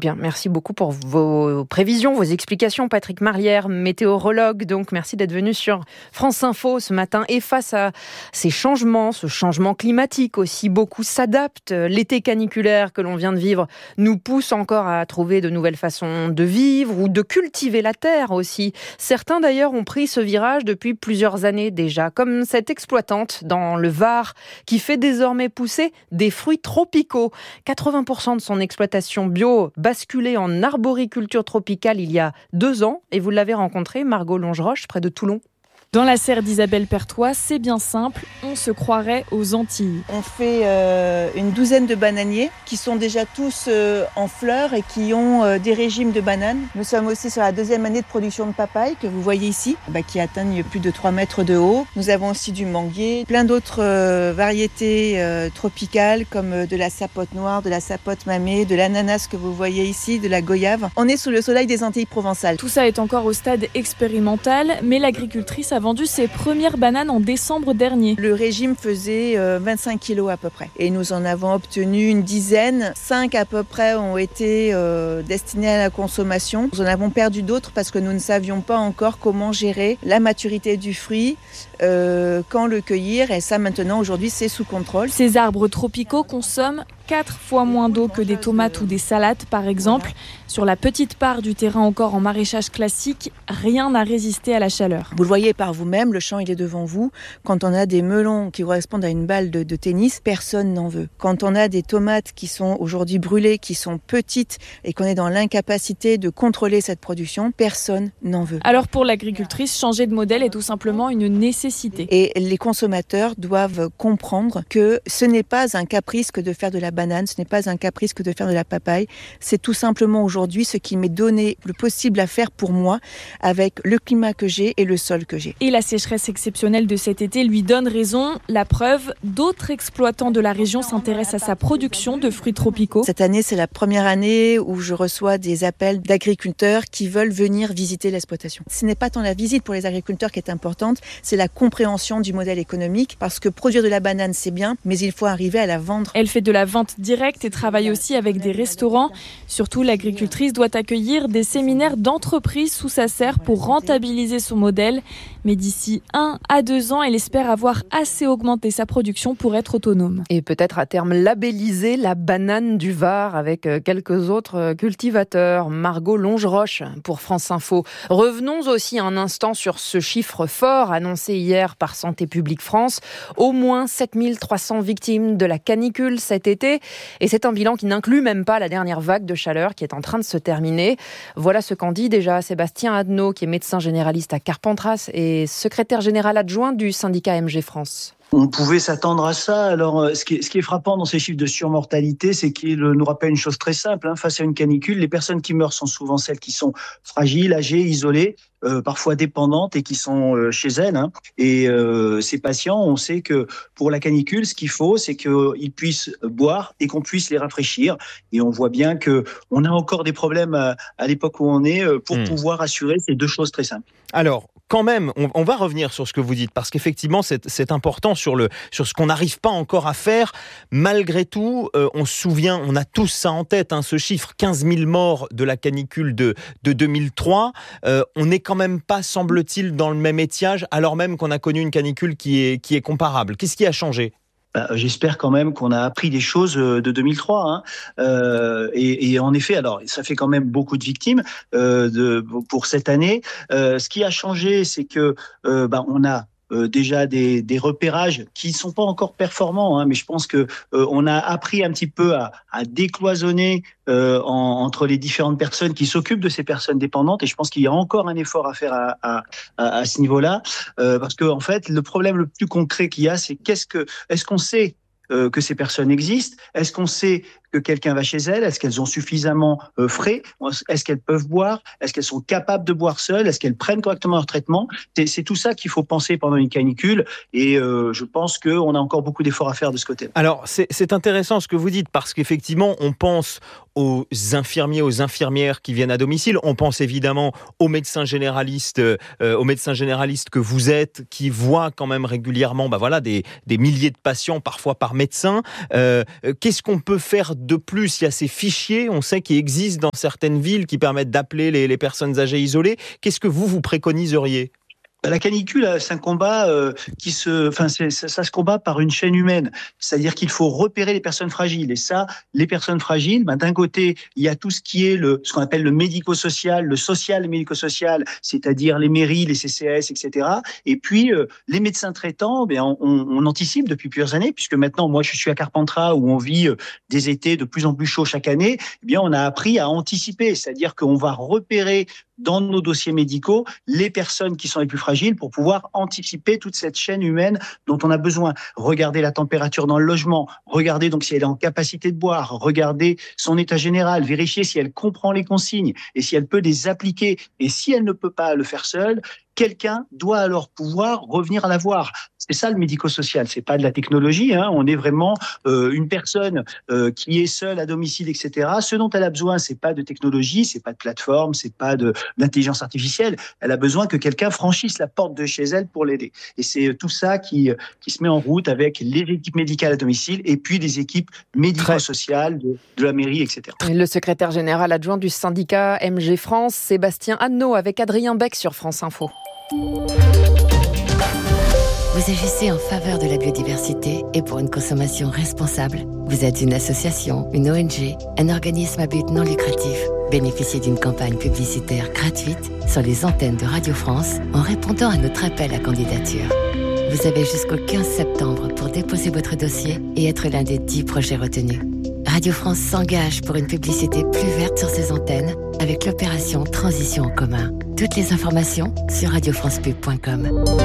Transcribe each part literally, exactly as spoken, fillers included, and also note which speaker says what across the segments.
Speaker 1: bien, merci beaucoup pour vos prévisions, vos explications. Patrick Marlière, météorologue, donc merci d'être venu sur France Info ce matin. Et face à ces changements, ce changement climatique aussi, beaucoup s'adaptent. L'été caniculaire que l'on vient de vivre nous pousse encore à trouver de nouvelles façons de vivre ou de cultiver la terre aussi. Certains d'ailleurs ont pris ce virage depuis plusieurs années déjà, comme cette exploitante dans le Var qui fait désormais pousser des fruits tropicaux. quatre-vingts pour cent de son exploitation bio basculée en arboriculture tropicale il y a deux ans. Et vous l'avez rencontrée, Margot Longeroche, près de Toulon.
Speaker 2: Dans la serre d'Isabelle Pertois, c'est bien simple, on se croirait aux Antilles.
Speaker 3: On fait euh, une douzaine de bananiers qui sont déjà tous euh, en fleurs et qui ont euh, des régimes de bananes. Nous sommes aussi sur la deuxième année de production de papaye que vous voyez ici, bah, qui atteignent plus de trois mètres de haut. Nous avons aussi du manguier, plein d'autres euh, variétés euh, tropicales comme euh, de la sapote noire, de la sapote mamée, de l'ananas que vous voyez ici, de la goyave. On est sous le soleil des Antilles provençales.
Speaker 2: Tout ça est encore au stade expérimental, mais l'agricultrice a vendu ses premières bananes en décembre dernier.
Speaker 3: Le régime faisait euh, vingt-cinq kilos à peu près. Et nous en avons obtenu une dizaine. Cinq à peu près ont été euh, destinés à la consommation. Nous en avons perdu d'autres parce que nous ne savions pas encore comment gérer la maturité du fruit, euh, quand le cueillir. Et ça maintenant, aujourd'hui, c'est sous contrôle.
Speaker 2: Ces arbres tropicaux consomment quatre fois moins d'eau que des tomates ou des salades, par exemple. Sur la petite part du terrain encore en maraîchage classique, rien n'a résisté à la chaleur.
Speaker 3: Vous le voyez par vous-même, le champ il est devant vous. Quand on a des melons qui correspondent à une balle de, de tennis, personne n'en veut. Quand on a des tomates qui sont aujourd'hui brûlées, qui sont petites et qu'on est dans l'incapacité de contrôler cette production, personne n'en veut.
Speaker 2: Alors pour l'agricultrice, changer de modèle est tout simplement une nécessité.
Speaker 3: Et les consommateurs doivent comprendre que ce n'est pas un caprice que de faire de la banane, ce n'est pas un caprice que de faire de la papaye. C'est tout simplement aujourd'hui ce qui m'est donné le possible à faire pour moi avec le climat que j'ai et le sol que j'ai.
Speaker 2: Et la sécheresse exceptionnelle de cet été lui donne raison. La preuve, d'autres exploitants de la région s'intéressent à sa production de fruits tropicaux.
Speaker 3: Cette année, c'est la première année où je reçois des appels d'agriculteurs qui veulent venir visiter l'exploitation. Ce n'est pas tant la visite pour les agriculteurs qui est importante, c'est la compréhension du modèle économique, parce que produire de la banane, c'est bien, mais il faut arriver à la vendre.
Speaker 2: Elle fait de la vente directe et travaille aussi avec des restaurants. Surtout, l'agricultrice doit accueillir des séminaires d'entreprises sous sa serre pour rentabiliser son modèle. Mais d'ici un à deux ans, elle espère avoir assez augmenté sa production pour être autonome.
Speaker 1: Et peut-être à terme labelliser la banane du Var avec quelques autres cultivateurs. Margot Longeroche pour France Info. Revenons aussi un instant sur ce chiffre fort annoncé hier par Santé publique France. Au moins sept mille trois cents victimes de la canicule cet été. Et c'est un bilan qui n'inclut même pas la dernière vague de chaleur qui est en train de se terminer. Voilà ce qu'en dit déjà Sébastien Adnaud, qui est médecin généraliste à Carpentras et secrétaire général adjoint du syndicat M G France.
Speaker 4: On pouvait s'attendre à ça. Alors, ce qui est, ce qui est frappant dans ces chiffres de surmortalité, c'est qu'il nous rappelle une chose très simple. Hein. Face à une canicule, les personnes qui meurent sont souvent celles qui sont fragiles, âgées, isolées, euh, parfois dépendantes et qui sont euh, chez elles. Hein. Et euh, ces patients, on sait que pour la canicule, ce qu'il faut, c'est qu'ils puissent boire et qu'on puisse les rafraîchir. Et on voit bien que on a encore des problèmes à, à l'époque où on est pour mmh. pouvoir assurer ces deux choses très simples.
Speaker 5: Alors, quand même, on, on va revenir sur ce que vous dites, parce qu'effectivement, c'est, c'est important sur, le, sur ce qu'on n'arrive pas encore à faire. Malgré tout, euh, on se souvient, on a tous ça en tête, hein, ce chiffre, quinze mille morts de la canicule de, de deux mille trois. Euh, on n'est quand même pas, semble-t-il, dans le même étiage, alors même qu'on a connu une canicule qui est, qui est comparable. Qu'est-ce qui a changé ?
Speaker 4: Bah, j'espère quand même qu'on a appris des choses de deux mille trois. Hein. Euh, et, et en effet, alors ça fait quand même beaucoup de victimes euh, de, pour cette année. Euh, ce qui a changé, c'est que euh, bah, on a Euh, déjà des, des repérages qui ne sont pas encore performants, hein, mais je pense que euh, on a appris un petit peu à, à décloisonner euh, en, entre les différentes personnes qui s'occupent de ces personnes dépendantes, et je pense qu'il y a encore un effort à faire à, à, à, à ce niveau-là, euh, parce que en fait, le problème le plus concret qu'il y a, c'est qu'est-ce que, est-ce qu'on sait euh, que ces personnes existent ? Est-ce qu'on sait que quelqu'un va chez elles? Est-ce qu'elles ont suffisamment euh, frais? Est-ce qu'elles peuvent boire? Est-ce qu'elles sont capables de boire seules? Est-ce qu'elles prennent correctement leur traitement? c'est, c'est tout ça qu'il faut penser pendant une canicule, et euh, je pense qu'on a encore beaucoup d'efforts à faire de ce côté.
Speaker 5: Alors, c'est, c'est intéressant ce que vous dites, parce qu'effectivement, on pense aux infirmiers, aux infirmières qui viennent à domicile, on pense évidemment aux médecins généralistes, euh, aux médecins généralistes que vous êtes, qui voient quand même régulièrement bah voilà, des, des milliers de patients, parfois par médecin. Euh, qu'est-ce qu'on peut faire de plus, il y a ces fichiers, on sait qu'ils existent dans certaines villes qui permettent d'appeler les, les personnes âgées isolées. Qu'est-ce que vous, vous préconiseriez ?
Speaker 4: La canicule, c'est un combat euh, qui se, enfin, c'est, ça, ça se combat par une chaîne humaine. C'est-à-dire qu'il faut repérer les personnes fragiles. Et ça, les personnes fragiles, ben, d'un côté, il y a tout ce qui est le, ce qu'on appelle le médico-social, le social médico-social, c'est-à-dire les mairies, les C C S, et cetera. Et puis, euh, les médecins traitants, ben, on, on anticipe depuis plusieurs années, puisque maintenant, moi, je suis à Carpentras, où on vit euh, des étés de plus en plus chauds chaque année. Eh bien, on a appris à anticiper. C'est-à-dire qu'on va repérer dans nos dossiers médicaux les personnes qui sont les plus fragiles pour pouvoir anticiper toute cette chaîne humaine dont on a besoin. Regarder la température dans le logement, regarder donc si elle est en capacité de boire, regarder son état général, vérifier si elle comprend les consignes et si elle peut les appliquer. Et si elle ne peut pas le faire seule, quelqu'un doit alors pouvoir revenir la voir. C'est ça le médico-social, c'est pas de la technologie, hein. On est vraiment euh, une personne euh, qui est seule à domicile, et cetera. Ce dont elle a besoin, c'est pas de technologie, c'est pas de plateforme, c'est pas de d'intelligence artificielle. Elle a besoin que quelqu'un franchisse la porte de chez elle pour l'aider. Et c'est tout ça qui qui se met en route avec les équipes médicales à domicile et puis les équipes médico-sociales de, de la mairie, et cetera.
Speaker 1: Le secrétaire général adjoint du syndicat M G France, Sébastien Anneau, avec Adrien Beck sur France Info.
Speaker 6: Vous agissez en faveur de la biodiversité et pour une consommation responsable. Vous êtes une association, une O N G, un organisme à but non lucratif. Bénéficiez d'une campagne publicitaire gratuite sur les antennes de Radio France en répondant à notre appel à candidature. Vous avez jusqu'au quinze septembre pour déposer votre dossier et être l'un des dix projets retenus. Radio France s'engage pour une publicité plus verte sur ses antennes avec l'opération Transition en commun. Toutes les informations sur radio france pub point com.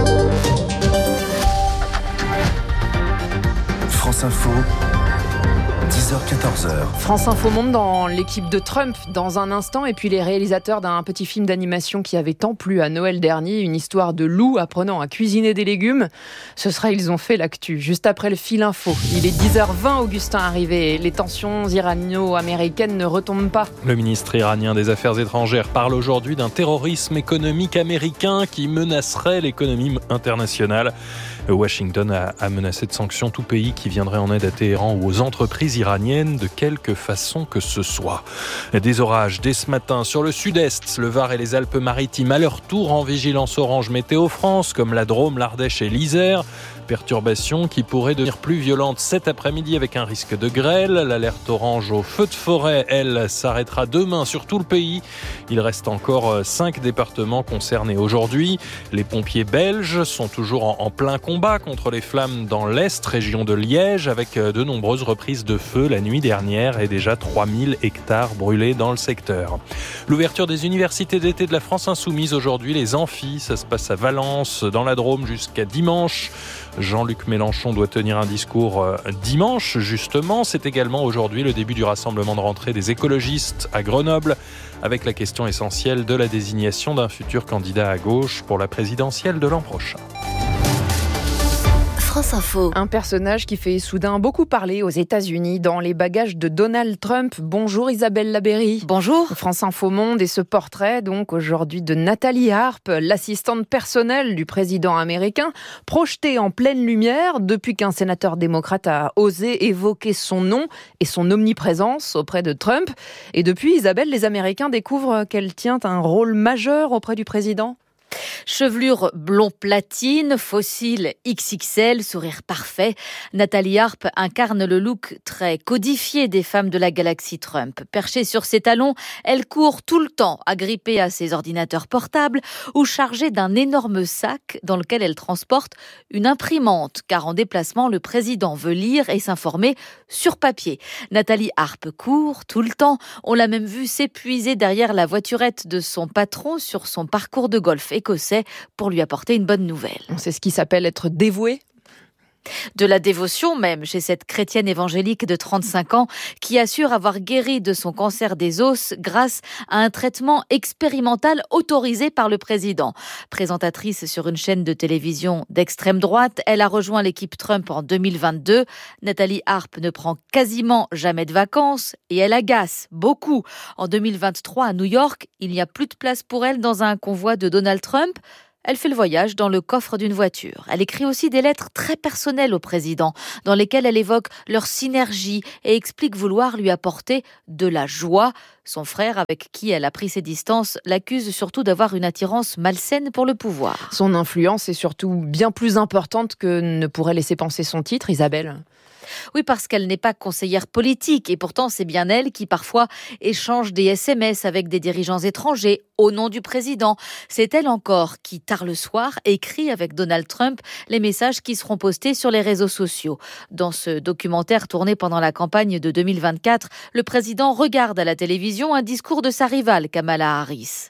Speaker 7: France Info, dix heures quatorze.
Speaker 1: France Info monte dans l'équipe de Trump dans un instant, et puis les réalisateurs d'un petit film d'animation qui avait tant plu à Noël dernier, une histoire de loup apprenant à cuisiner des légumes. Ce sera Ils ont fait l'actu, juste après le fil info. Il est dix heures vingt, Augustin arrivé. Les tensions irano-américaines ne retombent pas.
Speaker 8: Le ministre iranien des Affaires étrangères parle aujourd'hui d'un terrorisme économique américain qui menacerait l'économie internationale. Washington a, a menacé de sanctions tout pays qui viendrait en aide à Téhéran ou aux entreprises iraniennes de quelque façon que ce soit. Des orages dès ce matin sur le sud-est, le Var et les Alpes-Maritimes à leur tour en vigilance orange météo France, comme la Drôme, l'Ardèche et l'Isère. Perturbations qui pourraient devenir plus violentes cet après-midi avec un risque de grêle. L'alerte orange au feu de forêt, elle, s'arrêtera demain sur tout le pays. Il reste encore cinq départements concernés aujourd'hui. Les pompiers belges sont toujours en, en plein combat contre les flammes dans l'Est, région de Liège, avec de nombreuses reprises de feu la nuit dernière et déjà trois mille hectares brûlés dans le secteur. L'ouverture des universités d'été de la France Insoumise aujourd'hui, les amphis, ça se passe à Valence, dans la Drôme jusqu'à dimanche. Jean-Luc Mélenchon doit tenir un discours dimanche, justement. C'est également aujourd'hui le début du rassemblement de rentrée des écologistes à Grenoble, avec la question essentielle de la désignation d'un futur candidat à gauche pour la présidentielle de l'an prochain.
Speaker 6: France Info.
Speaker 1: Un personnage qui fait soudain beaucoup parler aux États-Unis dans les bagages de Donald Trump. Bonjour Isabelle Labeyrie.
Speaker 6: Bonjour.
Speaker 1: France Info Monde et ce portrait donc aujourd'hui de Nathalie Harpe, l'assistante personnelle du président américain, projetée en pleine lumière depuis qu'un sénateur démocrate a osé évoquer son nom et son omniprésence auprès de Trump. Et depuis, Isabelle, les Américains découvrent qu'elle tient un rôle majeur auprès du président.
Speaker 9: Chevelure blond platine, fossile X X L, sourire parfait. Nathalie Harpe incarne le look très codifié des femmes de la galaxie Trump. Perchée sur ses talons, elle court tout le temps, agrippée à ses ordinateurs portables ou chargée d'un énorme sac dans lequel elle transporte une imprimante, car en déplacement, le président veut lire et s'informer sur papier. Nathalie Harpe court tout le temps. On l'a même vue s'épuiser derrière la voiturette de son patron sur son parcours de golf écossais pour lui apporter une bonne nouvelle.
Speaker 1: C'est ce qui s'appelle être dévoué.
Speaker 9: De la dévotion même chez cette chrétienne évangélique de trente-cinq ans qui assure avoir guéri de son cancer des os grâce à un traitement expérimental autorisé par le président. Présentatrice sur une chaîne de télévision d'extrême droite, elle a rejoint l'équipe Trump en deux mille vingt-deux. Nathalie Harpe ne prend quasiment jamais de vacances et elle agace beaucoup. En deux mille vingt-trois, à New York, il n'y a plus de place pour elle dans un convoi de Donald Trump. Elle fait le voyage dans le coffre d'une voiture. Elle écrit aussi des lettres très personnelles au président, dans lesquelles elle évoque leur synergie et explique vouloir lui apporter de la joie. Son frère, avec qui elle a pris ses distances, l'accuse surtout d'avoir une attirance malsaine pour le pouvoir.
Speaker 1: Son influence est surtout bien plus importante que ne pourrait laisser penser son titre, Isabelle.
Speaker 9: Oui, parce qu'elle n'est pas conseillère politique et pourtant c'est bien elle qui parfois échange des S M S avec des dirigeants étrangers au nom du président. C'est elle encore qui, tard le soir, écrit avec Donald Trump les messages qui seront postés sur les réseaux sociaux. Dans ce documentaire tourné pendant la campagne de deux mille vingt-quatre, le président regarde à la télévision un discours de sa rivale Kamala Harris.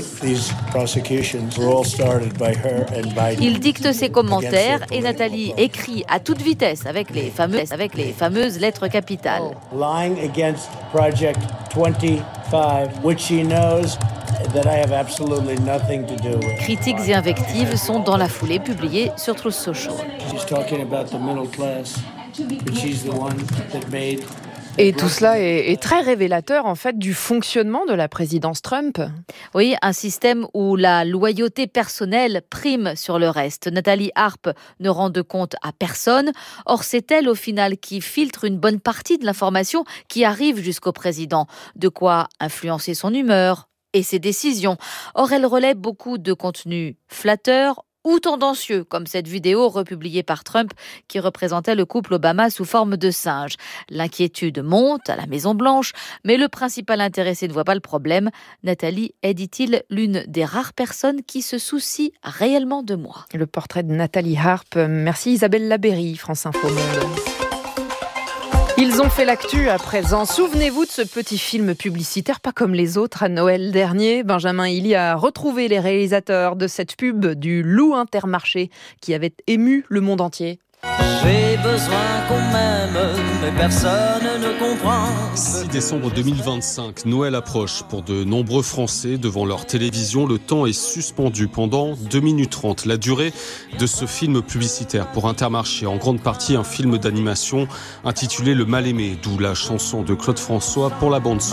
Speaker 9: Il dicte ses commentaires et Nathalie écrit à toute vitesse avec les fameux avec les fameuses lettres capitales.
Speaker 10: Lying against Project vingt-cinq, which she knows that I have absolutely nothing to do with.
Speaker 9: Critiques et invectives sont dans la foulée publiées sur Truth Social.
Speaker 10: She's talking about the middle class, but she's the one that made.
Speaker 1: Et tout cela est, est très révélateur en fait du fonctionnement de la présidence Trump.
Speaker 9: Oui, un système où la loyauté personnelle prime sur le reste. Nathalie Harpe ne rend de compte à personne. Or, c'est elle au final qui filtre une bonne partie de l'information qui arrive jusqu'au président. De quoi influencer son humeur et ses décisions. Or, elle relaie beaucoup de contenus flatteurs ou tendancieux, comme cette vidéo republiée par Trump qui représentait le couple Obama sous forme de singe. L'inquiétude monte à la Maison-Blanche, mais le principal intéressé ne voit pas le problème. Nathalie est, dit-il, l'une des rares personnes qui se soucie réellement de moi.
Speaker 1: Le portrait de Nathalie Harpe. Merci Isabelle Labéry, France Info Monde. Ils ont fait l'actu à présent. Souvenez-vous de ce petit film publicitaire, pas comme les autres, à Noël dernier. Benjamin Hilly a retrouvé les réalisateurs de cette pub du loup Intermarché qui avait ému le monde entier.
Speaker 11: J'ai besoin qu'on m'aime, mais personne ne comprend.
Speaker 12: six décembre deux mille vingt-cinq, Noël approche. Pour de nombreux Français, devant leur télévision, le temps est suspendu pendant deux minutes trente. La durée de ce film publicitaire pour Intermarché, en grande partie un film d'animation intitulé Le Mal-Aimé, d'où la chanson de Claude François pour la bande-son.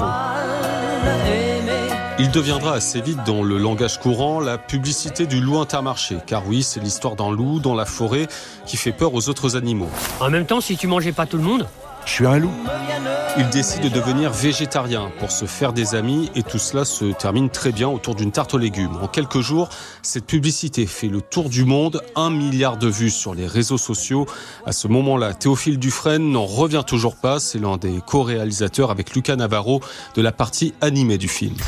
Speaker 12: Il deviendra assez vite dans le langage courant la publicité du loup Intermarché. Car oui, c'est l'histoire d'un loup dans la forêt qui fait peur aux autres animaux.
Speaker 13: En même temps, si tu mangeais pas tout le monde,
Speaker 12: je suis un loup. Il décide de devenir végétarien pour se faire des amis et tout cela se termine très bien autour d'une tarte aux légumes. En quelques jours, cette publicité fait le tour du monde, un milliard de vues sur les réseaux sociaux. À ce moment-là, Théophile Dufresne n'en revient toujours pas. C'est l'un des co-réalisateurs avec Lucas Navarro de la partie animée du film.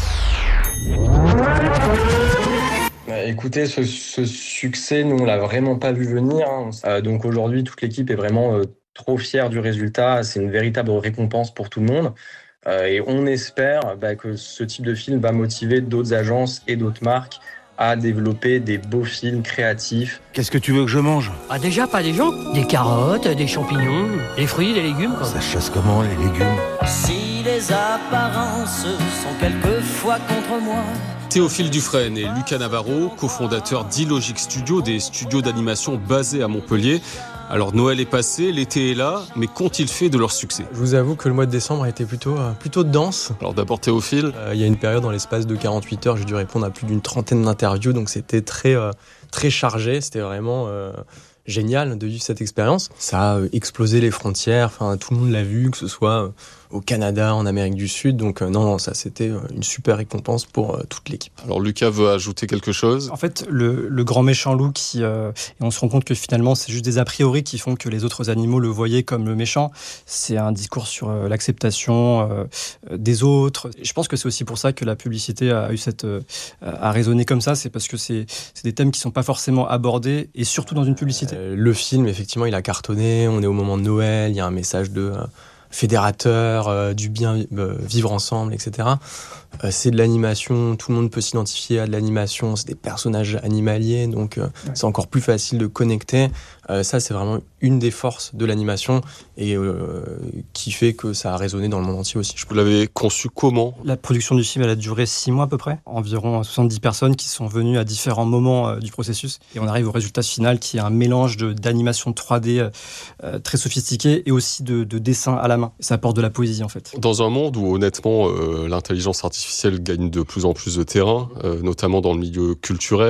Speaker 14: Écoutez, ce, ce succès, nous, on l'a vraiment pas vu venir. Hein. Euh, donc aujourd'hui, toute l'équipe est vraiment euh, trop fière du résultat. C'est une véritable récompense pour tout le monde. Euh, et on espère bah, que ce type de film va motiver d'autres agences et d'autres marques à développer des beaux films créatifs.
Speaker 15: Qu'est-ce que tu veux que je mange ?
Speaker 13: Ah déjà, pas des gens. Des carottes, des champignons, des fruits, des légumes. Quoi.
Speaker 15: Ça chasse comment, les légumes ?
Speaker 11: Si les apparences sont quelquefois contre moi.
Speaker 12: Théophile Dufresne et Lucas Navarro, cofondateurs d'Illogic Studio, des studios d'animation basés à Montpellier. Alors Noël est passé, l'été est là, mais qu'ont-ils fait de leur succès ?
Speaker 16: Je vous avoue que le mois de décembre a été plutôt, euh, plutôt dense.
Speaker 12: Alors d'abord Théophile.
Speaker 16: Euh, il y a une période dans l'espace de quarante-huit heures, j'ai dû répondre à plus d'une trentaine d'interviews, donc c'était très, euh, très chargé, c'était vraiment euh, génial de vivre cette expérience. Ça a euh, explosé les frontières, enfin tout le monde l'a vu, que ce soit euh, au Canada, en Amérique du Sud, donc euh, non, non, ça c'était euh, une super récompense pour euh, toute l'équipe.
Speaker 12: Alors Lucas veut ajouter quelque chose ?
Speaker 17: En fait, le, le grand méchant loup, qui, euh, et on se rend compte que finalement c'est juste des a priori qui font que les autres animaux le voyaient comme le méchant. C'est un discours sur euh, l'acceptation euh, des autres. Et je pense que c'est aussi pour ça que la publicité a eu cette, euh, a résonné comme ça, c'est parce que c'est, c'est des thèmes qui sont pas forcément abordés, et surtout dans une publicité.
Speaker 16: Euh, le film, effectivement, il a cartonné, on est au moment de Noël, il y a un message de... Euh, fédérateur, euh, du bien euh, vivre ensemble, et cetera. Euh, c'est de l'animation, tout le monde peut s'identifier à de l'animation, c'est des personnages animaliers, donc euh, ouais. c'est encore plus facile de connecter. Euh, ça, c'est vraiment une des forces de l'animation et euh, qui fait que ça a résonné dans le monde entier aussi.
Speaker 12: Vous l'avez conçu comment ?
Speaker 17: La production du film, elle a duré six mois à peu près. Environ soixante-dix personnes qui sont venues à différents moments euh, du processus. Et on arrive au résultat final qui est un mélange de, d'animation trois D euh, très sophistiqué et aussi de, de dessin à la main. Ça apporte de la poésie en fait.
Speaker 12: Dans un monde où honnêtement euh, l'intelligence artificielle gagne de plus en plus de terrain, euh, notamment dans le milieu culturel,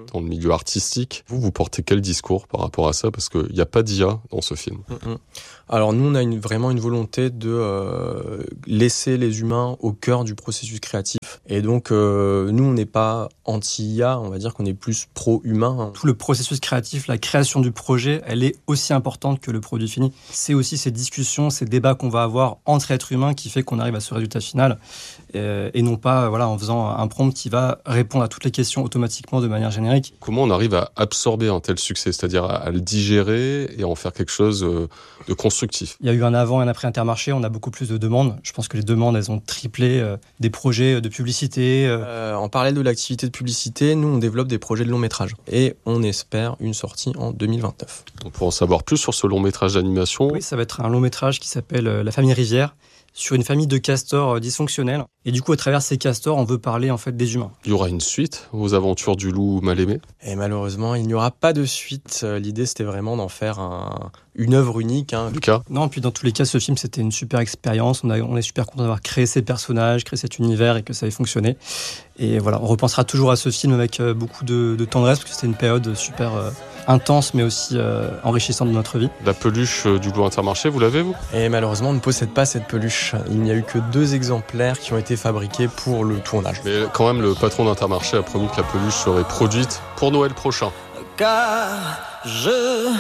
Speaker 12: dans le milieu artistique. Vous, vous portez quel discours par rapport à ça ? Parce qu'il n'y a pas d'I A dans ce film.
Speaker 16: Mmh. Alors nous, on a une, vraiment une volonté de euh, laisser les humains au cœur du processus créatif. Et donc, euh, nous, on n'est pas anti-I A, on va dire qu'on est plus pro-humain.
Speaker 17: Tout le processus créatif, la création du projet, elle est aussi importante que le produit fini. C'est aussi ces discussions, ces débats qu'on va avoir entre êtres humains qui fait qu'on arrive à ce résultat final. Et, et non pas voilà, en faisant un prompt qui va répondre à toutes les questions automatiquement de manière générique.
Speaker 12: Comment on arrive à absorber un tel succès, c'est-à-dire à, à le digérer et en faire quelque chose de constructif ?
Speaker 17: Il y a eu un avant et un après Intermarché, on a beaucoup plus de demandes. Je pense que les demandes, elles ont triplé, euh, des projets de publicité. Euh...
Speaker 16: Euh, en parallèle de l'activité de publicité, nous, on développe des projets de long métrage. Et on espère une sortie en deux mille vingt-neuf.
Speaker 12: Donc pour en savoir plus sur ce long métrage d'animation...
Speaker 17: Oui, ça va être un long métrage qui s'appelle euh, La famille Rivière, sur une famille de castors euh, dysfonctionnels. Et du coup, à travers ces castors, on veut parler en fait des humains.
Speaker 12: Il y aura une suite aux aventures du loup mal aimé ?
Speaker 16: Et malheureusement, il n'y aura pas de suite. L'idée, c'était vraiment d'en faire un, une œuvre unique. Hein.
Speaker 12: Lucas ?
Speaker 17: Non, puis dans tous les cas, ce film, c'était une super expérience. On, a, on est super content d'avoir créé ces personnages, créé cet univers et que ça ait fonctionné. Et voilà, on repensera toujours à ce film avec euh, beaucoup de, de tendresse, parce que c'était une période super euh, intense, mais aussi euh, enrichissante de notre vie.
Speaker 12: La peluche euh, du loup Intermarché, vous l'avez, vous ?
Speaker 16: Et malheureusement, on ne possède pas cette peluche. Il n'y a eu que deux exemplaires qui ont été fabriqués pour le tournage.
Speaker 12: Mais quand même, le patron d'Intermarché a promis que la peluche serait produite pour Noël prochain.
Speaker 11: Car je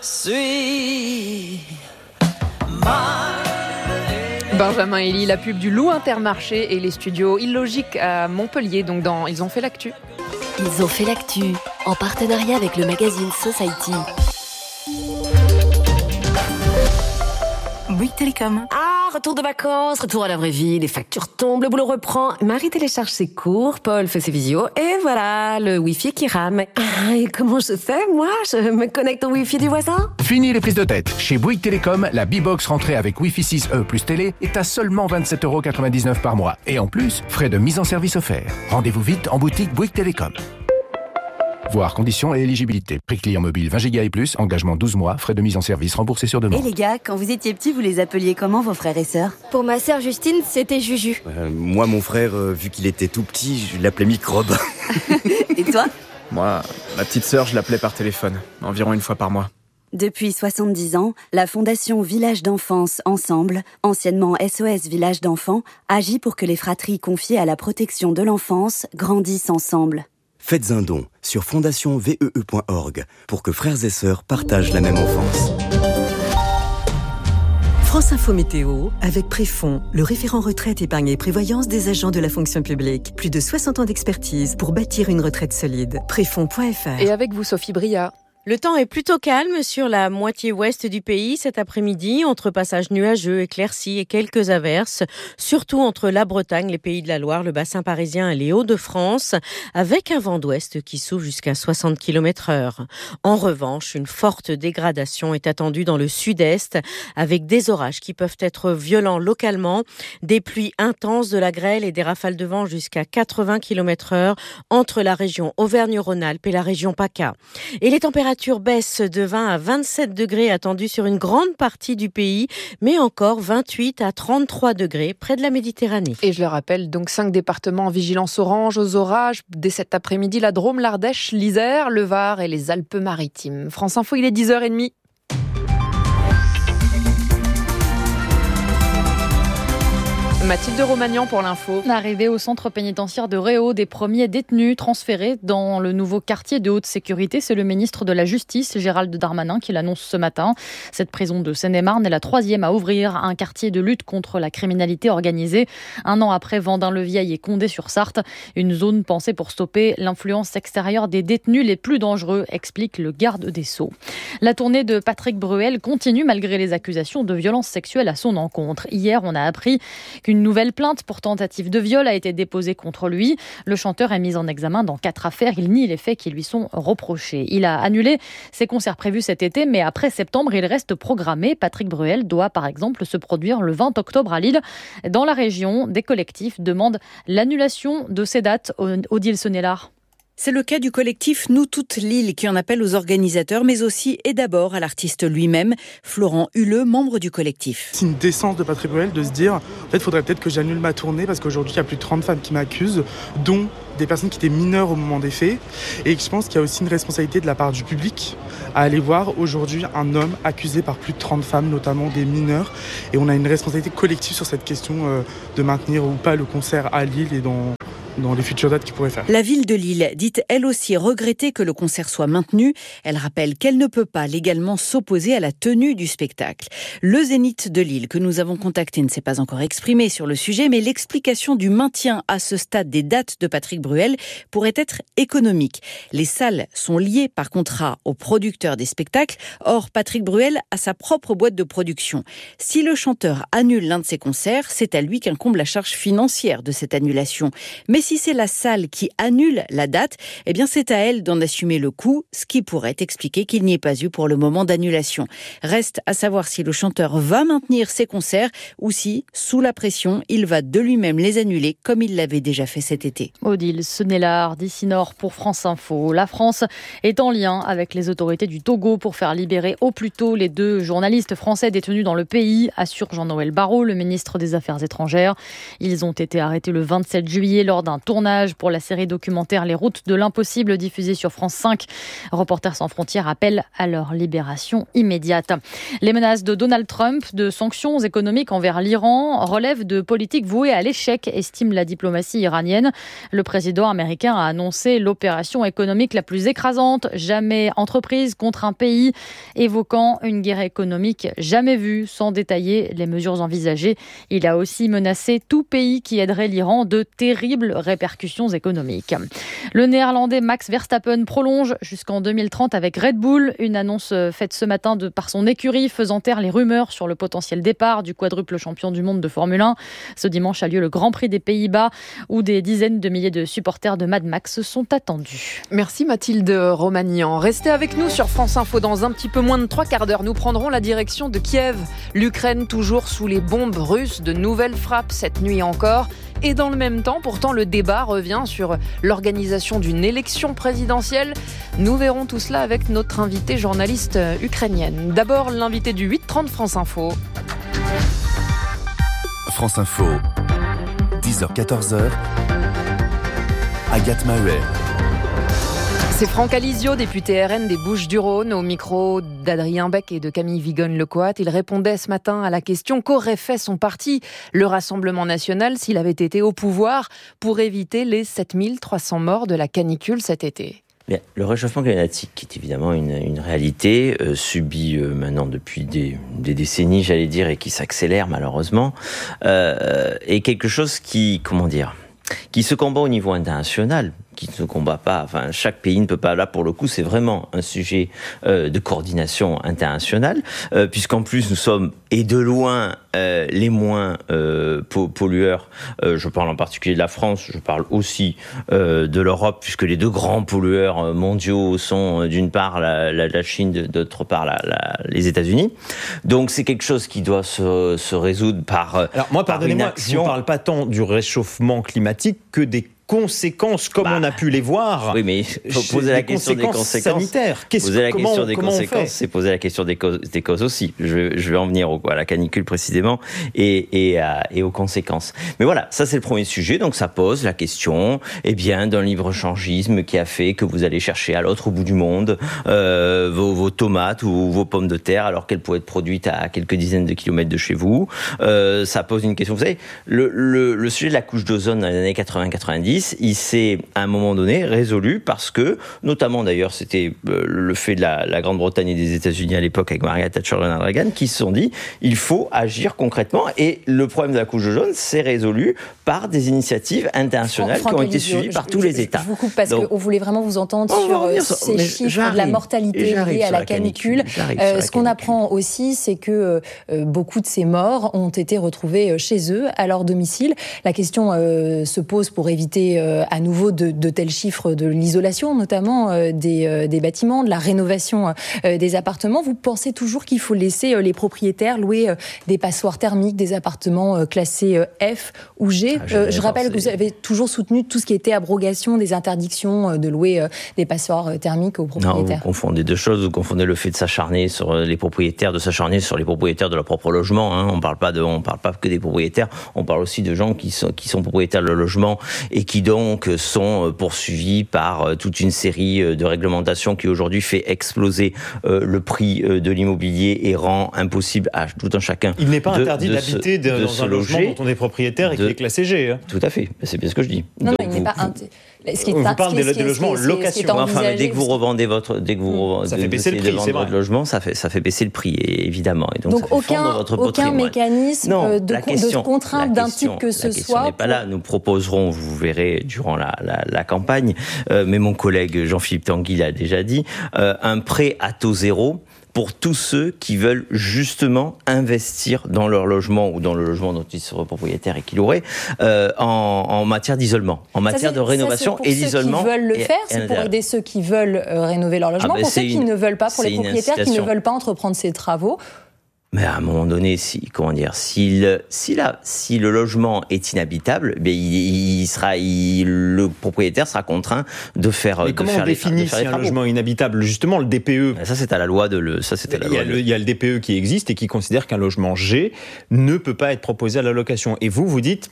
Speaker 11: suis
Speaker 1: Benjamin Elie, la pub du loup Intermarché et les studios Illogique à Montpellier. Donc dans Ils ont fait l'actu.
Speaker 18: Ils ont fait l'actu en partenariat avec le magazine Society.
Speaker 19: Bouygues Télécom.
Speaker 20: Ah, retour de vacances, retour à la vraie vie, les factures tombent, le boulot reprend. Marie télécharge ses cours, Paul fait ses visios, et voilà, le Wi-Fi qui rame. Ah, et comment je fais, moi ? Je me connecte au Wi-Fi du voisin ?
Speaker 21: Fini les prises de tête. Chez Bouygues Télécom, la B-Box rentrée avec Wi-Fi six E plus télé est à seulement vingt-sept euros quatre-vingt-dix-neuf par mois. Et en plus, frais de mise en service offerts. Rendez-vous vite en boutique Bouygues Télécom. Voir conditions et éligibilité. Prix client mobile vingt giga et plus, engagement douze mois, frais de mise en service remboursés sur demande.
Speaker 22: Et les gars, quand vous étiez petits, vous les appeliez comment vos frères et sœurs ?
Speaker 23: Pour ma sœur Justine, c'était Juju.
Speaker 24: Euh, moi, mon frère, euh, vu qu'il était tout petit, je l'appelais Microbe.
Speaker 22: Et toi ?
Speaker 25: Moi, ma petite sœur, je l'appelais par téléphone, environ une fois par mois.
Speaker 22: Depuis soixante-dix ans, la Fondation Village d'Enfance Ensemble, anciennement S O S Village d'Enfants, agit pour que les fratries confiées à la protection de l'enfance grandissent ensemble.
Speaker 24: Faites un don sur fondation vee point org pour que frères et sœurs partagent la même enfance.
Speaker 26: France Info Météo, avec Préfond, le référent retraite, épargne et prévoyance des agents de la fonction publique. Plus de soixante ans d'expertise pour bâtir une retraite solide. Préfond point f r.
Speaker 1: Et avec vous, Sophie Bria.
Speaker 27: Le temps est plutôt calme sur la moitié ouest du pays cet après-midi, entre passages nuageux, éclaircies et quelques averses, surtout entre la Bretagne, les Pays de la Loire, le bassin parisien et les Hauts-de-France, avec un vent d'ouest qui souffle jusqu'à soixante kilomètres heure. En revanche, une forte dégradation est attendue dans le sud-est, avec des orages qui peuvent être violents localement, des pluies intenses, de la grêle et des rafales de vent jusqu'à quatre-vingts kilomètres heure entre la région Auvergne-Rhône-Alpes et la région PACA. Et les températures baisse de vingt à vingt-sept degrés attendues sur une grande partie du pays, mais encore vingt-huit à trente-trois degrés près de la Méditerranée.
Speaker 1: Et je le rappelle, donc cinq départements en vigilance orange aux orages dès cet après-midi, la Drôme, l'Ardèche, l'Isère, le Var et les Alpes-Maritimes. France Info, il est dix heures trente. Mathilde Romagnan pour l'info.
Speaker 28: Arrivée au centre pénitentiaire de Réau, des premiers détenus transférés dans le nouveau quartier de haute sécurité. C'est le ministre de la Justice, Gérald Darmanin, qui l'annonce ce matin. Cette prison de Seine-et-Marne est la troisième à ouvrir un quartier de lutte contre la criminalité organisée. Un an après Vendin-le-Vieil et Condé-sur-Sarthe, une zone pensée pour stopper l'influence extérieure des détenus les plus dangereux, explique le garde des Sceaux. La tournée de Patrick Bruel continue malgré les accusations de violences sexuelles à son encontre. Hier, on a appris qu'une Une nouvelle plainte pour tentative de viol a été déposée contre lui. Le chanteur est mis en examen dans quatre affaires. Il nie les faits qui lui sont reprochés. Il a annulé ses concerts prévus cet été, mais après septembre, il reste programmé. Patrick Bruel doit par exemple se produire le vingt octobre à Lille. Dans la région, des collectifs demandent l'annulation de ces dates. Odile Sonnellard.
Speaker 2: C'est le cas du collectif Nous Toutes Lille qui en appelle aux organisateurs, mais aussi et d'abord à l'artiste lui-même, Florent Huleux, membre du collectif.
Speaker 3: C'est une décence de Patrick Bruel de se dire en fait, il faudrait peut-être que j'annule ma tournée parce qu'aujourd'hui, il y a plus de trente femmes qui m'accusent, dont des personnes qui étaient mineures au moment des faits. Et je pense qu'il y a aussi une responsabilité de la part du public à aller voir aujourd'hui un homme accusé par plus de trente femmes, notamment des mineurs. Et on a une responsabilité collective sur cette question de maintenir ou pas le concert à Lille et dans... dans les futures dates qu'ils pourraient faire.
Speaker 2: La ville de Lille dit elle aussi regretter que le concert soit maintenu. Elle rappelle qu'elle ne peut pas légalement s'opposer à la tenue du spectacle. Le Zénith de Lille, que nous avons contacté, ne s'est pas encore exprimé sur le sujet, mais l'explication du maintien à ce stade des dates de Patrick Bruel pourrait être économique. Les salles sont liées par contrat aux producteurs des spectacles. Or, Patrick Bruel a sa propre boîte de production. Si le chanteur annule l'un de ses concerts, c'est à lui qu'incombe la charge financière de cette annulation. Mais si c'est la salle qui annule la date, eh bien c'est à elle d'en assumer le coût, ce qui pourrait expliquer qu'il n'y ait pas eu pour le moment d'annulation. Reste à savoir si le chanteur va maintenir ses concerts ou si, sous la pression, il va de lui-même les annuler comme il l'avait déjà fait cet été.
Speaker 28: Odile Senelard, d'ici Nord pour France Info. La France est en lien avec les autorités du Togo pour faire libérer au plus tôt les deux journalistes français détenus dans le pays, assure Jean-Noël Barrot, le ministre des Affaires étrangères. Ils ont été arrêtés le vingt-sept juillet lors d'un tournage pour la série documentaire Les Routes de l'Impossible diffusée sur France cinq. Reporters sans frontières appellent à leur libération immédiate. Les menaces de Donald Trump de sanctions économiques envers l'Iran relèvent de politiques vouées à l'échec, estime la diplomatie iranienne. Le président américain a annoncé l'opération économique la plus écrasante jamais entreprise contre un pays, évoquant une guerre économique jamais vue, sans détailler les mesures envisagées. Il a aussi menacé tout pays qui aiderait l'Iran de terribles répercussions économiques. Le néerlandais Max Verstappen prolonge jusqu'en deux mille trente avec Red Bull. Une annonce faite ce matin de, par son écurie faisant taire les rumeurs sur le potentiel départ du quadruple champion du monde de Formule un. Ce dimanche a lieu le Grand Prix des Pays-Bas où des dizaines de milliers de supporters de Mad Max sont attendus.
Speaker 1: Merci Mathilde Romagnan. Restez avec nous sur France Info. Dans un petit peu moins de trois quarts d'heure, nous prendrons la direction de Kiev. L'Ukraine toujours sous les bombes russes. De nouvelles frappes cette nuit encore. Et dans le même temps, pourtant, le débat revient sur l'organisation d'une élection présidentielle. Nous verrons tout cela avec notre invitée journaliste ukrainienne. D'abord, l'invité du huit trente France Info.
Speaker 4: France Info, dix heures quatorze heures, Agathe Maheuer.
Speaker 1: C'est Franck Alizio, député R N des Bouches-du-Rhône, au micro d'Adrien Beck et de Camille Vigonne-Lecoat. Il répondait ce matin à la question qu'aurait fait son parti, le Rassemblement national, s'il avait été au pouvoir pour éviter les sept mille trois cents morts de la canicule cet été.
Speaker 5: Bien, le réchauffement climatique, qui est évidemment une, une réalité euh, subie euh, maintenant depuis des, des décennies, j'allais dire, et qui s'accélère malheureusement, euh, est quelque chose qui, comment dire, qui se combat au niveau international, qui ne se combat pas, enfin chaque pays ne peut pas, là pour le coup c'est vraiment un sujet euh, de coordination internationale, euh, puisqu'en plus nous sommes, et de loin, euh, les moins euh, pollueurs, euh, je parle en particulier de la France, je parle aussi euh, de l'Europe, puisque les deux grands pollueurs mondiaux sont euh, d'une part la, la, la Chine, d'autre part la, la, les États-Unis, donc c'est quelque chose qui doit se, se résoudre par euh,
Speaker 6: Alors moi pardonnez-moi, je ne parle pas tant du réchauffement climatique que des conséquences, comme bah, on a pu les voir.
Speaker 5: Oui, mais il faut poser la question des conséquences
Speaker 6: sanitaires. Qu'est-ce,
Speaker 5: poser la
Speaker 6: comment,
Speaker 5: question des conséquences, c'est poser la question des causes, des causes aussi. Je, je vais en venir au, à la canicule précisément et, et, à, et aux conséquences. Mais voilà, ça c'est le premier sujet. Donc ça pose la question, eh bien, d'un libre-échangisme qui a fait que vous allez chercher à l'autre bout du monde euh, vos, vos tomates ou vos pommes de terre alors qu'elles pourraient être produites à quelques dizaines de kilomètres de chez vous. Euh, ça pose une question. Vous savez, le, le, le sujet de la couche d'ozone dans les années quatre-vingts quatre-vingt-dix, il s'est à un moment donné résolu parce que, notamment d'ailleurs c'était le fait de la, la Grande-Bretagne et des États-Unis à l'époque avec Margaret Thatcher et Ronald Reagan, qui se sont dit il faut agir concrètement, et le problème de la couche d'ozone s'est résolu par des initiatives internationales
Speaker 7: Franck,
Speaker 5: qui ont
Speaker 7: Franck
Speaker 5: été
Speaker 7: Alizio,
Speaker 5: suivies par
Speaker 7: je,
Speaker 5: tous
Speaker 7: je,
Speaker 5: les États.
Speaker 7: Je vous coupe parce qu'on voulait vraiment vous entendre sur ces chiffres de la mortalité liée à la canicule. canicule. Euh, ce qu'on apprend aussi, c'est que euh, beaucoup de ces morts ont été retrouvés chez eux, à leur domicile. La question euh, se pose pour éviter parler euh, à nouveau de, de tels chiffres de l'isolation, notamment euh, des, euh, des bâtiments, de la rénovation euh, des appartements. Vous pensez toujours qu'il faut laisser euh, les propriétaires louer euh, des passoires thermiques, des appartements euh, classés euh, F ou G? ah, euh, Je rappelle que vous avez toujours soutenu tout ce qui était abrogation des interdictions euh, de louer euh, des passoires euh, thermiques aux propriétaires.
Speaker 5: Non, vous confondez deux choses. Vous confondez le fait de s'acharner sur les propriétaires, de s'acharner sur les propriétaires de leur propre logement. Hein. On parle pas de, on parle pas que des propriétaires. On parle aussi de gens qui sont qui sont propriétaires de leur logement et qui donc sont poursuivis par toute une série de réglementations qui aujourd'hui fait exploser euh, le prix de l'immobilier et rend impossible à tout un chacun.
Speaker 6: Il n'est pas
Speaker 5: de,
Speaker 6: interdit
Speaker 5: de
Speaker 6: d'habiter
Speaker 5: se,
Speaker 6: dans
Speaker 5: de
Speaker 6: un logement dont on est propriétaire et
Speaker 5: de,
Speaker 6: qui est classé G. Hein.
Speaker 5: Tout à fait, c'est bien ce que je dis.
Speaker 7: Non,
Speaker 5: donc,
Speaker 7: non, il n'est
Speaker 5: vous,
Speaker 7: pas interdit. Ce qui est,
Speaker 6: on vous parle
Speaker 7: des,
Speaker 6: des, des logements en location.
Speaker 5: Enfin, mais dès que vous revendez votre, dès que vous
Speaker 6: ça fait baisser le prix, c'est vrai.
Speaker 5: votre logement, ça fait ça fait baisser le prix évidemment. Et donc,
Speaker 7: donc
Speaker 5: ça fait
Speaker 7: aucun
Speaker 5: fondre votre
Speaker 7: aucun
Speaker 5: patrimoine.
Speaker 7: mécanisme
Speaker 5: non,
Speaker 7: de,
Speaker 5: question,
Speaker 7: de contrainte d'un type que ce
Speaker 5: la
Speaker 7: soit.
Speaker 5: N'est pas pour... là. Nous proposerons, vous verrez durant la, la, la campagne, euh, mais mon collègue Jean-Philippe Tanguy l'a déjà dit, euh, un prêt à taux zéro pour tous ceux qui veulent justement investir dans leur logement ou dans le logement dont ils seraient propriétaires et qu'ils l'auraient euh, en, en matière d'isolement, en matière de rénovation et d'isolement.
Speaker 7: C'est pour ceux qui veulent le faire, c'est pour aider ceux qui veulent euh, rénover leur logement, ah ben pour ceux qui une, ne veulent pas, pour les propriétaires qui ne veulent pas entreprendre ces travaux.
Speaker 5: Mais à un moment donné, si comment dire, si le, si la, si le logement est inhabitable, ben il, il sera, il, le propriétaire sera contraint de faire.
Speaker 6: Mais
Speaker 5: de
Speaker 6: comment
Speaker 5: faire
Speaker 6: on définit
Speaker 5: les,
Speaker 6: si un logement est inhabitable? Justement, le D P E.
Speaker 5: Ça, c'est à la loi de le. Ça, c'est à la
Speaker 6: il y a
Speaker 5: loi.
Speaker 6: Le, il y a le D P E qui existe et qui considère qu'un logement G ne peut pas être proposé à la location. Et vous, vous dites.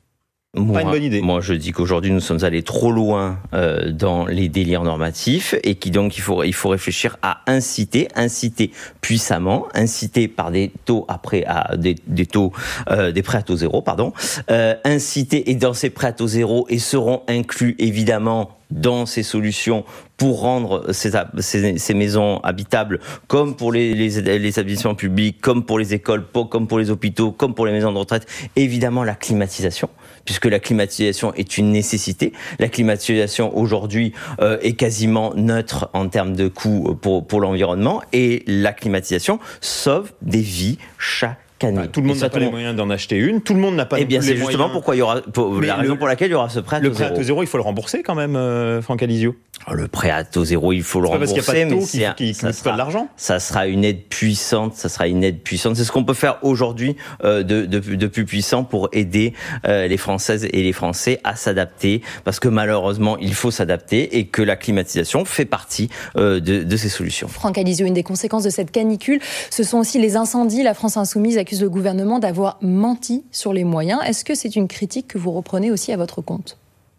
Speaker 5: Moi,
Speaker 6: pas une bonne idée.
Speaker 5: Moi, je dis qu'aujourd'hui, nous sommes allés trop loin euh, dans les délires normatifs et qui donc il faut il faut réfléchir à inciter, inciter puissamment, inciter par des taux après à des, des taux euh, des prêts à taux zéro, pardon, euh, inciter et dans ces prêts à taux zéro et seront inclus évidemment dans ces solutions pour rendre ces, ces, ces maisons habitables, comme pour les, les, les établissements publics, comme pour les écoles, comme pour les hôpitaux, comme pour les maisons de retraite, évidemment la climatisation, puisque la climatisation est une nécessité. La climatisation aujourd'hui euh, est quasiment neutre en termes de coûts pour, pour l'environnement, et la climatisation sauve des vies chaque
Speaker 6: Bah, tout le monde n'a pas les moyens d'en acheter une. Tout le monde n'a pas.
Speaker 5: Eh bien,
Speaker 6: les
Speaker 5: c'est justement
Speaker 6: moyens.
Speaker 5: pourquoi il y aura. Pour, la raison
Speaker 6: le,
Speaker 5: pour laquelle il y aura ce prêt à taux
Speaker 6: zéro. Le prêt
Speaker 5: zéro.
Speaker 6: à taux zéro, il faut le rembourser quand même, euh, Franck Alizio.
Speaker 5: Le prêt à taux zéro, il faut le rembourser,
Speaker 6: parce qu'il y a pas de taux
Speaker 5: mais
Speaker 6: qui,
Speaker 5: c'est,
Speaker 6: qui,
Speaker 5: ça,
Speaker 6: qui
Speaker 5: sera,
Speaker 6: de l'argent.
Speaker 5: ça sera une aide puissante. Ça sera une aide puissante. C'est ce qu'on peut faire aujourd'hui euh, de, de, de plus puissant pour aider euh, les Françaises et les Français à s'adapter, parce que malheureusement, il faut s'adapter et que la climatisation fait partie euh, de, de ces solutions.
Speaker 7: Franck Alizio, une des conséquences de cette canicule, ce sont aussi les incendies. La France insoumise accuse le gouvernement d'avoir menti sur les moyens. Est-ce que c'est une critique que vous reprenez aussi à votre compte ?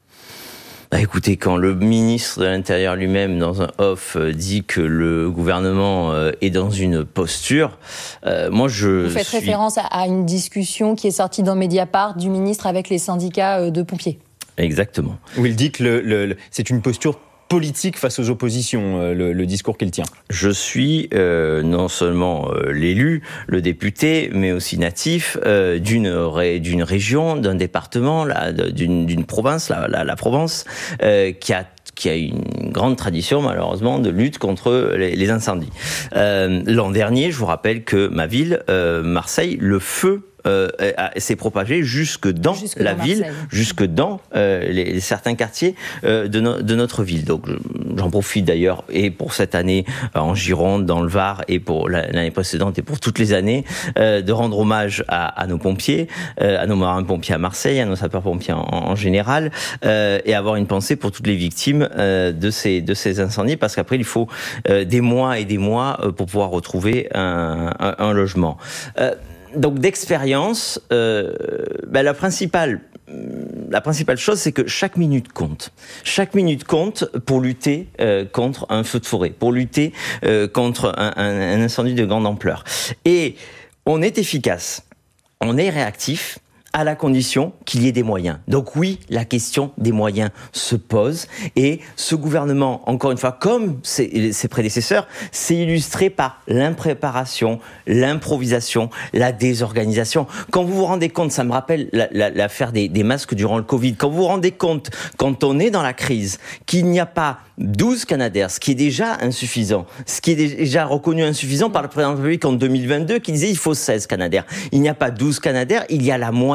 Speaker 5: Bah écoutez, quand le ministre de l'Intérieur lui-même, dans un off, dit que le gouvernement est dans une posture, euh, moi je
Speaker 7: Vous faites
Speaker 5: suis...
Speaker 7: référence à une discussion qui est sortie dans Mediapart du ministre avec les syndicats de pompiers.
Speaker 5: Exactement.
Speaker 6: Où il dit que le, le, le, c'est une posture politique face aux oppositions, euh, le, le discours qu'il tient.
Speaker 5: Je suis euh, non seulement euh, l'élu, le député, mais aussi natif euh, d'une, ré, d'une région, d'un département, là, d'une, d'une province, la, la, la Provence, euh, qui a qui a une grande tradition, malheureusement, de lutte contre les, les incendies. Euh, l'an dernier, je vous rappelle que ma ville, euh, Marseille, le feu Euh, s'est propagé jusque dans jusque la dans ville, Marseille. jusque dans euh, les, certains quartiers euh, de, no, de notre ville. Donc j'en profite d'ailleurs et pour cette année euh, en Gironde, dans le Var, et pour l'année précédente et pour toutes les années, euh, de rendre hommage à, à nos pompiers, euh, à nos marins-pompiers à Marseille, à nos sapeurs-pompiers en, en général, euh, et avoir une pensée pour toutes les victimes euh, de ces de ces incendies, parce qu'après il faut euh, des mois et des mois euh, pour pouvoir retrouver un, un, un logement. Euh, Donc d'expérience, euh, ben la principale, la principale chose, c'est que chaque minute compte. Chaque minute compte pour lutter euh, contre un feu de forêt, pour lutter euh, contre un, un, un incendie de grande ampleur. Et on est efficace, on est réactif, à la condition qu'il y ait des moyens. Donc oui, la question des moyens se pose, et ce gouvernement, encore une fois, comme ses, ses prédécesseurs, s'est illustré par l'impréparation, l'improvisation, la désorganisation. Quand vous vous rendez compte, ça me rappelle la, la, l'affaire des, des masques durant le Covid, quand vous vous rendez compte, quand on est dans la crise, qu'il n'y a pas douze Canadair, ce qui est déjà insuffisant, ce qui est déjà reconnu insuffisant par le président de la République en deux mille vingt-deux, qui disait il faut seize Canadair. Il n'y a pas douze Canadair, il y a la moitié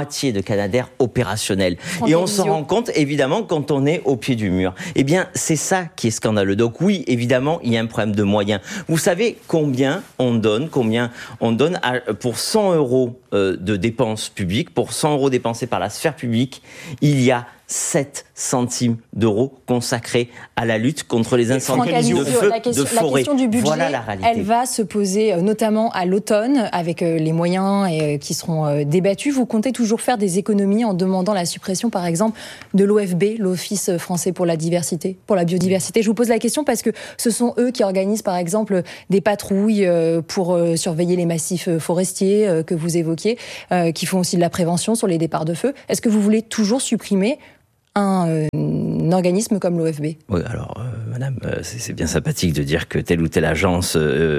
Speaker 5: moitié de Canadair opérationnels. Et on s'en rend compte, évidemment, quand on est au pied du mur. Eh bien, c'est ça qui est scandaleux. Donc oui, évidemment, il y a un problème de moyens. Vous savez combien on donne, combien on donne à, pour cent euros euh, de dépenses publiques, pour cent euros dépensés par la sphère publique, il y a sept centimes d'euros consacrés à la lutte contre les incendies de feu
Speaker 7: la question,
Speaker 5: de forêt.
Speaker 7: La question du budget,
Speaker 5: voilà la réalité.
Speaker 7: Elle va se poser notamment à l'automne avec les moyens qui seront débattus. Vous comptez toujours faire des économies en demandant la suppression, par exemple, de l'O F B, l'Office français pour la diversité, pour la biodiversité. Je vous pose la question parce que ce sont eux qui organisent, par exemple, des patrouilles pour surveiller les massifs forestiers que vous évoquiez, qui font aussi de la prévention sur les départs de feu. Est-ce que vous voulez toujours supprimer un, euh, un organisme comme l'O F B?
Speaker 5: Oui, alors, euh, madame, euh, c'est, c'est bien sympathique de dire que telle ou telle agence,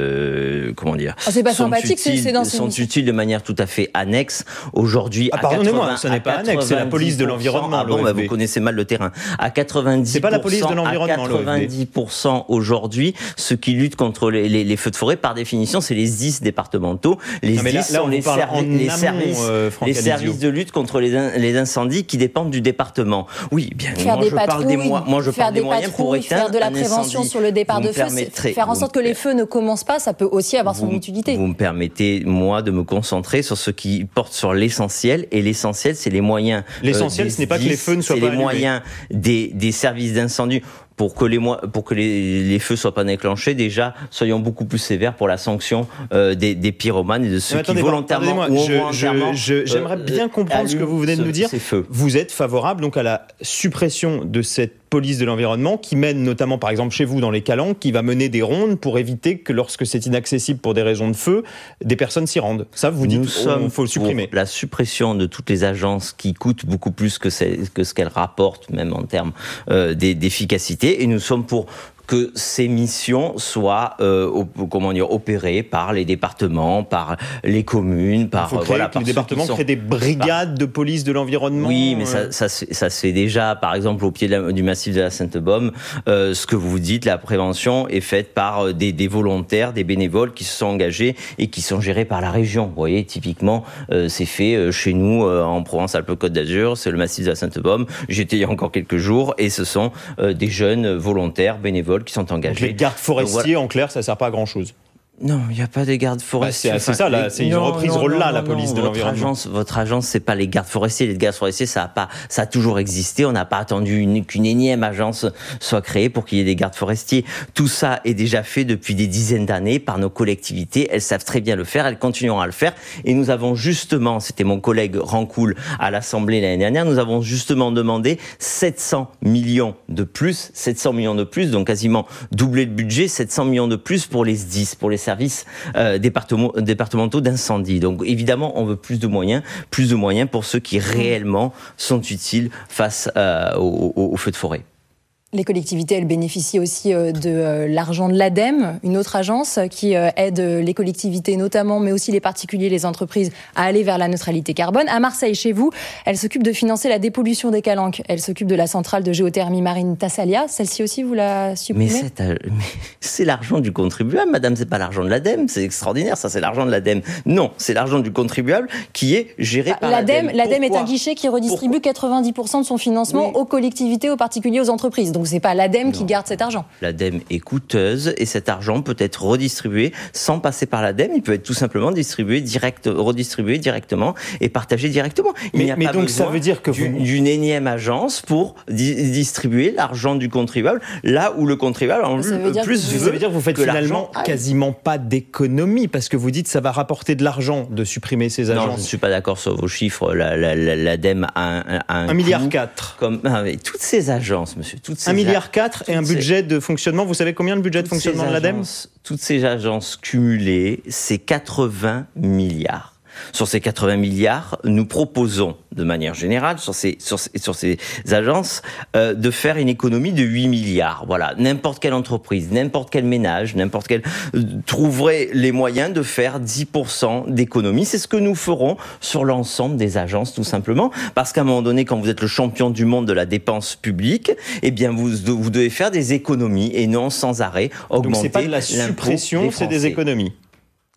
Speaker 5: euh, comment dire,
Speaker 7: ah, c'est pas sont, sympathique,
Speaker 5: utiles,
Speaker 7: c'est, c'est dans
Speaker 5: sont utiles de manière tout à fait annexe. Aujourd'hui,
Speaker 6: ah,
Speaker 5: à
Speaker 6: pardonnez-moi, ce n'est pas annexe, c'est la police de l'environnement.
Speaker 5: Ah bon, bah, vous connaissez mal le terrain. À quatre-vingt-dix pour cent,
Speaker 6: c'est pas la police de l'environnement,
Speaker 5: à quatre-vingt-dix pour cent aujourd'hui, ceux qui luttent contre les, les, les feux de forêt, par définition, c'est les S D I S départementaux. Les S D I S sont les, servi- les amont, services, euh, les services de lutte contre les, in- les incendies qui dépendent du département. Oui, bien
Speaker 7: faire
Speaker 5: moi,
Speaker 7: des
Speaker 5: je parle des, moi, moi, je
Speaker 7: faire
Speaker 5: parle des,
Speaker 7: des
Speaker 5: moyens pour éteindre
Speaker 7: faire de la prévention sur le départ de feu, faire en sorte que les feux ne commencent pas, ça peut aussi avoir son
Speaker 5: vous,
Speaker 7: utilité.
Speaker 5: Vous me permettez, moi, de me concentrer sur ce qui porte sur l'essentiel, et l'essentiel, c'est les moyens.
Speaker 6: L'essentiel,
Speaker 5: euh,
Speaker 6: ce n'est pas que les feux ne soient
Speaker 5: pas allumés. C'est les moyens des, des services d'incendie. Pour que les pour que les, les feux soient pas déclenchés, déjà soyons beaucoup plus sévères pour la sanction euh, des, des pyromanes et de ceux qui volontairement ou
Speaker 6: je,
Speaker 5: involontairement.
Speaker 6: Je, je, j'aimerais euh, bien comprendre ce que vous venez de nous dire. Vous êtes favorable donc à la suppression de cette police de l'environnement qui mène notamment par exemple chez vous dans les Calanques, qui va mener des rondes pour éviter que lorsque c'est inaccessible pour des raisons de feu, des personnes s'y rendent. Ça, vous dites qu'il faut le supprimer.
Speaker 5: La suppression de toutes les agences qui coûtent beaucoup plus que, que ce qu'elles rapportent, même en termes euh, d'efficacité. Et nous sommes pour que ces missions soient euh, op- comment dire, opérées par les départements, par les communes, par...
Speaker 6: Il faut créer, voilà, par les départements sont... créent des brigades par... de police de l'environnement.
Speaker 5: Oui, mais ça, ça, ça se fait déjà, par exemple, au pied de la, du massif de la Sainte-Baume. Euh, ce que vous dites, la prévention est faite par des, des volontaires, des bénévoles qui se sont engagés et qui sont gérés par la région. Vous voyez, typiquement, euh, c'est fait euh, chez nous, euh, en Provence-Alpes-Côte d'Azur, c'est le massif de la Sainte-Baume. J'étais il y a encore quelques jours, et ce sont euh, des jeunes volontaires, bénévoles, qui sont engagés.
Speaker 6: Donc les gardes forestiers, voilà. En clair, ça ne sert pas à grand-chose.
Speaker 5: Non, il n'y a pas de gardes forestiers.
Speaker 6: Bah, c'est, c'est ça, là, c'est, ils ont repris ce rôle-là, la police non, de
Speaker 5: votre
Speaker 6: l'environnement.
Speaker 5: Agence, votre agence, c'est pas les gardes forestiers. Les gardes forestiers, ça a pas, ça a toujours existé. On n'a pas attendu une, qu'une énième agence soit créée pour qu'il y ait des gardes forestiers. Tout ça est déjà fait depuis des dizaines d'années par nos collectivités. Elles savent très bien le faire. Elles continueront à le faire. Et nous avons justement, c'était mon collègue Rancoul à l'Assemblée l'année dernière, nous avons justement demandé sept cents millions de plus, sept cents millions de plus, donc quasiment doubler le budget, sept cents millions de plus pour les S D I S, pour les services euh, départementaux d'incendie. Donc évidemment, on veut plus de moyens, plus de moyens pour ceux qui réellement sont utiles face euh, aux, aux, aux feux de forêt.
Speaker 7: Les collectivités, elles bénéficient aussi de l'argent de l'ADEME, une autre agence qui aide les collectivités notamment, mais aussi les particuliers, les entreprises, à aller vers la neutralité carbone. À Marseille, chez vous, elle s'occupe de financer la dépollution des Calanques. Elle s'occupe de la centrale de géothermie marine Tassalia. Celle-ci aussi, vous la supprimez ?
Speaker 5: Mais c'est, mais c'est l'argent du contribuable, madame, c'est pas l'argent de l'ADEME. C'est extraordinaire, ça, c'est l'argent de l'ADEME. Non, c'est l'argent du contribuable qui est géré bah, par l'ADEME.
Speaker 7: L'ADEME, l'ADEME est un guichet qui redistribue Pourquoi quatre-vingt-dix pour cent de son financement oui. aux collectivités, aux particuliers, aux entreprises. Donc, Donc c'est pas l'ADEME non. qui garde cet argent.
Speaker 5: L'ADEME est coûteuse et cet argent peut être redistribué sans passer par l'ADEME. Il peut être tout simplement distribué direct, redistribué directement et partagé directement. Il
Speaker 6: mais
Speaker 5: n'y a
Speaker 6: mais
Speaker 5: pas
Speaker 6: donc
Speaker 5: besoin
Speaker 6: ça veut dire que vous...
Speaker 5: d'une, d'une énième agence pour di- distribuer l'argent du contribuable là où le contribuable en
Speaker 7: ça veut dire
Speaker 6: plus
Speaker 7: que
Speaker 6: veut ça veut dire que vous faites finalement quasiment pas d'économie parce que vous dites ça va rapporter de l'argent de supprimer ces agences.
Speaker 5: Non, je ne suis pas d'accord sur vos chiffres. La, la, la, L'ADEME a un, a un,
Speaker 6: un milliard quatre.
Speaker 5: Comme ah, mais toutes ces agences, monsieur, toutes ces
Speaker 6: un milliard quatre et un budget de fonctionnement. Vous savez combien le budget de fonctionnement de l'ADEME ?
Speaker 5: Toutes ces agences cumulées, c'est quatre-vingts milliards. Sur ces quatre-vingts milliards, nous proposons, de manière générale, sur ces, sur ces, sur ces agences, euh, de faire une économie de huit milliards. Voilà, n'importe quelle entreprise, n'importe quel ménage, n'importe quel euh, trouverait les moyens de faire dix pour cent d'économie. C'est ce que nous ferons sur l'ensemble des agences, tout simplement, parce qu'à un moment donné, quand vous êtes le champion du monde de la dépense publique, eh bien, vous, vous devez faire des économies et non sans arrêt augmenter.
Speaker 6: Donc c'est pas de la suppression, c'est des économies.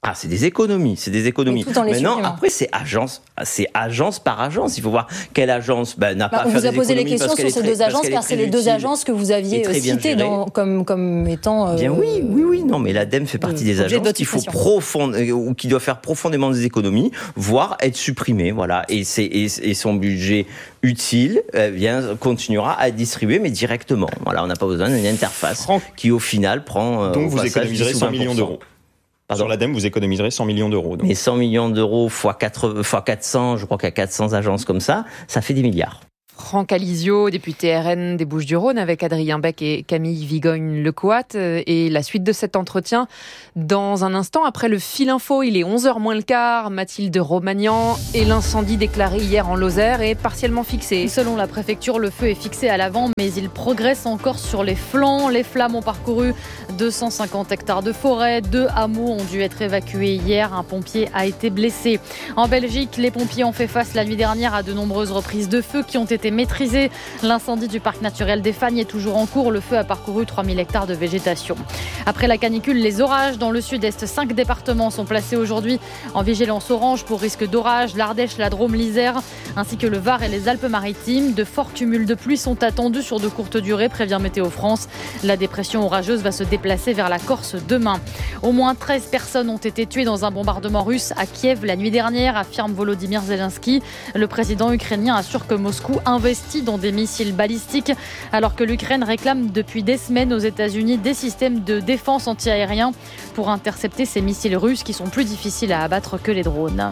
Speaker 5: Ah, c'est des économies, c'est des économies. Maintenant, après, c'est agence, c'est agence par agence. Il faut voir quelle agence ben, n'a bah, pas fait des économies.
Speaker 7: On vous a posé les questions sur ces deux agences, car c'est les deux agences que vous aviez citées dans, comme, comme étant... Euh,
Speaker 5: bien oui, oui, oui. Non, mais l'ADEME fait partie des agences qu'il faut profond, ou qui doit faire profondément des économies, voire être supprimée. Voilà. Et, c'est, et, et son budget utile eh bien, continuera à être distribué, mais directement. Voilà, on n'a pas besoin d'une interface Franck, qui, au final, prend...
Speaker 6: Donc, vous économiserez cent millions d'euros. Pardon. Sur l'ADEME, vous économiserez cent millions d'euros. Donc.
Speaker 5: Mais cent millions d'euros fois, quatre, fois quatre cents, je crois qu'il y a quatre cents agences comme ça, ça fait des milliards.
Speaker 1: Franck Alizio, député R N des Bouches-du-Rhône, avec Adrien Beck et Camille Vigogne-Lecoat. Et la suite de cet entretien, dans un instant, après le fil info, il est onze heures moins le quart. Mathilde Romagnan, et l'incendie déclaré hier en Lozère est partiellement fixé.
Speaker 28: Selon la préfecture, le feu est fixé à l'avant, mais il progresse encore sur les flancs. Les flammes ont parcouru deux cent cinquante hectares de forêt. Deux hameaux ont dû être évacués hier. Un pompier a été blessé. En Belgique, les pompiers ont fait face la nuit dernière à de nombreuses reprises de feu qui ont été maîtrisé. L'incendie du parc naturel des Fagnes est toujours en cours. Le feu a parcouru trois mille hectares de végétation. Après la canicule, les orages dans le sud-est. Cinq départements sont placés aujourd'hui en vigilance orange pour risque d'orage. L'Ardèche, la Drôme, l'Isère, ainsi que le Var et les Alpes-Maritimes. De forts cumuls de pluie sont attendus sur de courtes durées, prévient Météo France. La dépression orageuse va se déplacer vers la Corse demain. Au moins treize personnes ont été tuées dans un bombardement russe à Kiev la nuit dernière, affirme Volodymyr Zelensky. Le président ukrainien assure que Moscou investi dans des missiles balistiques, alors que l'Ukraine réclame depuis des semaines aux États-Unis des systèmes de défense antiaériens pour intercepter ces missiles russes qui sont plus difficiles à abattre que les drones.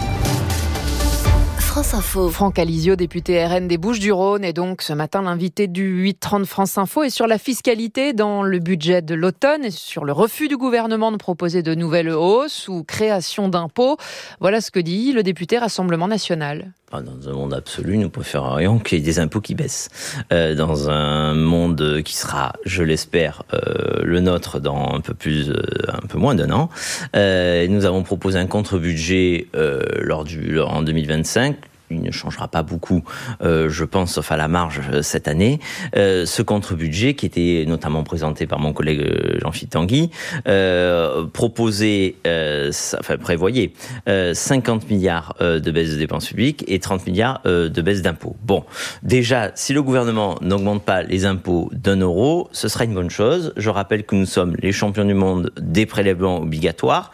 Speaker 28: France Info.
Speaker 1: Franck Alizio, député R N des Bouches-du-Rhône, est donc ce matin l'invité du huit trente France Info. Et sur la fiscalité dans le budget de l'automne et sur le refus du gouvernement de proposer de nouvelles hausses ou création d'impôts, voilà ce que dit le député Rassemblement National.
Speaker 5: Dans un monde absolu, nous préférerions qu'il y ait des impôts qui baissent. Euh, dans un monde qui sera, je l'espère, euh, le nôtre dans un peu plus, euh, un peu moins d'un an, euh, nous avons proposé un contre-budget euh, lors du, lors, en deux mille vingt-cinq. Il ne changera pas beaucoup, euh, je pense, sauf à la marge euh, cette année. Euh, ce contre-budget, qui était notamment présenté par mon collègue Jean-Philippe Tanguy, euh, proposait, euh, enfin prévoyait, euh, cinquante milliards euh, de baisse de dépenses publiques et trente milliards euh, de baisse d'impôts. Bon, déjà, si le gouvernement n'augmente pas les impôts d'un euro, ce sera une bonne chose. Je rappelle que nous sommes les champions du monde des prélèvements obligatoires.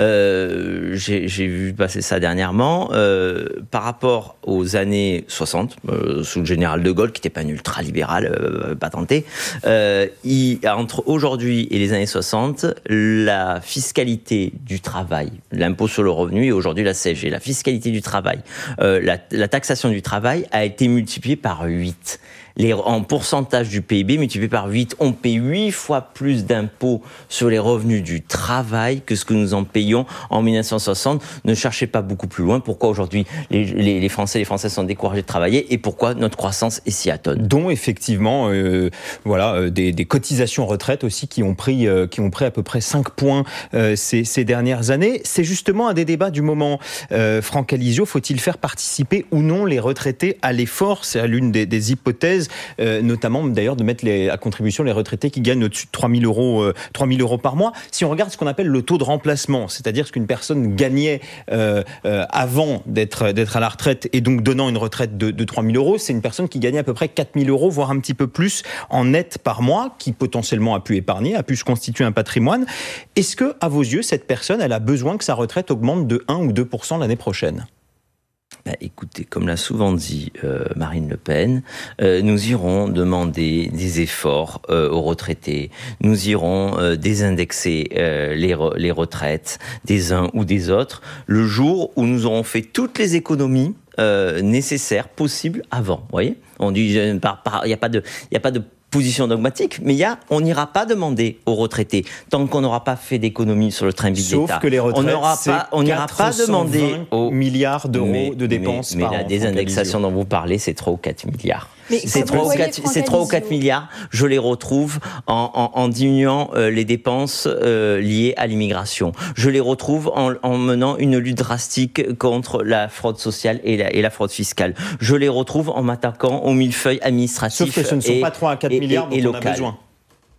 Speaker 5: Euh, j'ai, j'ai vu passer ça dernièrement. Euh, par rapport aux années soixante, euh, sous le général de Gaulle, qui n'était pas un ultra-libéral euh, patenté, euh, il, entre aujourd'hui et les années soixante, la fiscalité du travail, l'impôt sur le revenu et aujourd'hui la C S G, la fiscalité du travail, euh, la, la taxation du travail a été multipliée par huit. Les, en pourcentage du P I B multiplié par huit, on paie huit fois plus d'impôts sur les revenus du travail que ce que nous en payons en mille neuf cent soixante. Ne cherchez pas beaucoup plus loin. Pourquoi aujourd'hui les, les, les Français et les Françaises sont découragés de travailler et pourquoi notre croissance est si atone.
Speaker 6: Dont effectivement, euh, voilà, euh, des, des cotisations retraite aussi qui ont pris, euh, qui ont pris à peu près cinq points euh, ces, ces dernières années. C'est justement un des débats du moment. Euh, Franck Alizio, faut-il faire participer ou non les retraités à l'effort ? C'est l'une des, des hypothèses. Euh, notamment d'ailleurs de mettre les, à contribution les retraités qui gagnent au-dessus de trois mille euros, euh, trois mille euros par mois. Si on regarde ce qu'on appelle le taux de remplacement, c'est-à-dire ce qu'une personne gagnait euh, euh, avant d'être, d'être à la retraite et donc donnant une retraite de, de trois mille euros, c'est une personne qui gagnait à peu près quatre mille euros, voire un petit peu plus en net par mois, qui potentiellement a pu épargner, a pu se constituer un patrimoine. Est-ce que, à vos yeux, cette personne, elle a besoin que sa retraite augmente de un ou deux pour cent l'année prochaine ?
Speaker 5: Ben, écoutez, comme l'a souvent dit euh, Marine Le Pen, euh, nous irons demander des efforts euh, aux retraités. Nous irons euh, désindexer euh, les, re- les retraites des uns ou des autres le jour où nous aurons fait toutes les économies euh, nécessaires, possibles avant. Vous voyez ? On dit, il n'y a pas de, il n'y a pas de position dogmatique, mais il y a, on n'ira pas demander aux retraités tant qu'on n'aura pas fait d'économies sur le train de vie de l'État.
Speaker 6: Sauf que les retraites,
Speaker 5: on n'aura pas, on n'ira pas demander aux
Speaker 6: milliards d'euros mais, de dépenses
Speaker 5: mais,
Speaker 6: par
Speaker 5: mais
Speaker 6: an.
Speaker 5: Mais la désindexation dont vous parlez, c'est trois ou quatre milliards.
Speaker 7: Mais
Speaker 5: c'est trois ou quatre milliards. Je les retrouve en, en, en diminuant euh, les dépenses euh, liées à l'immigration. Je les retrouve en, en menant une lutte drastique contre la fraude sociale et la, et la fraude fiscale. Je les retrouve en m'attaquant au millefeuille administratif.
Speaker 6: Sauf que ce ne sont
Speaker 5: et,
Speaker 6: pas trois à quatre milliards dont on a besoin.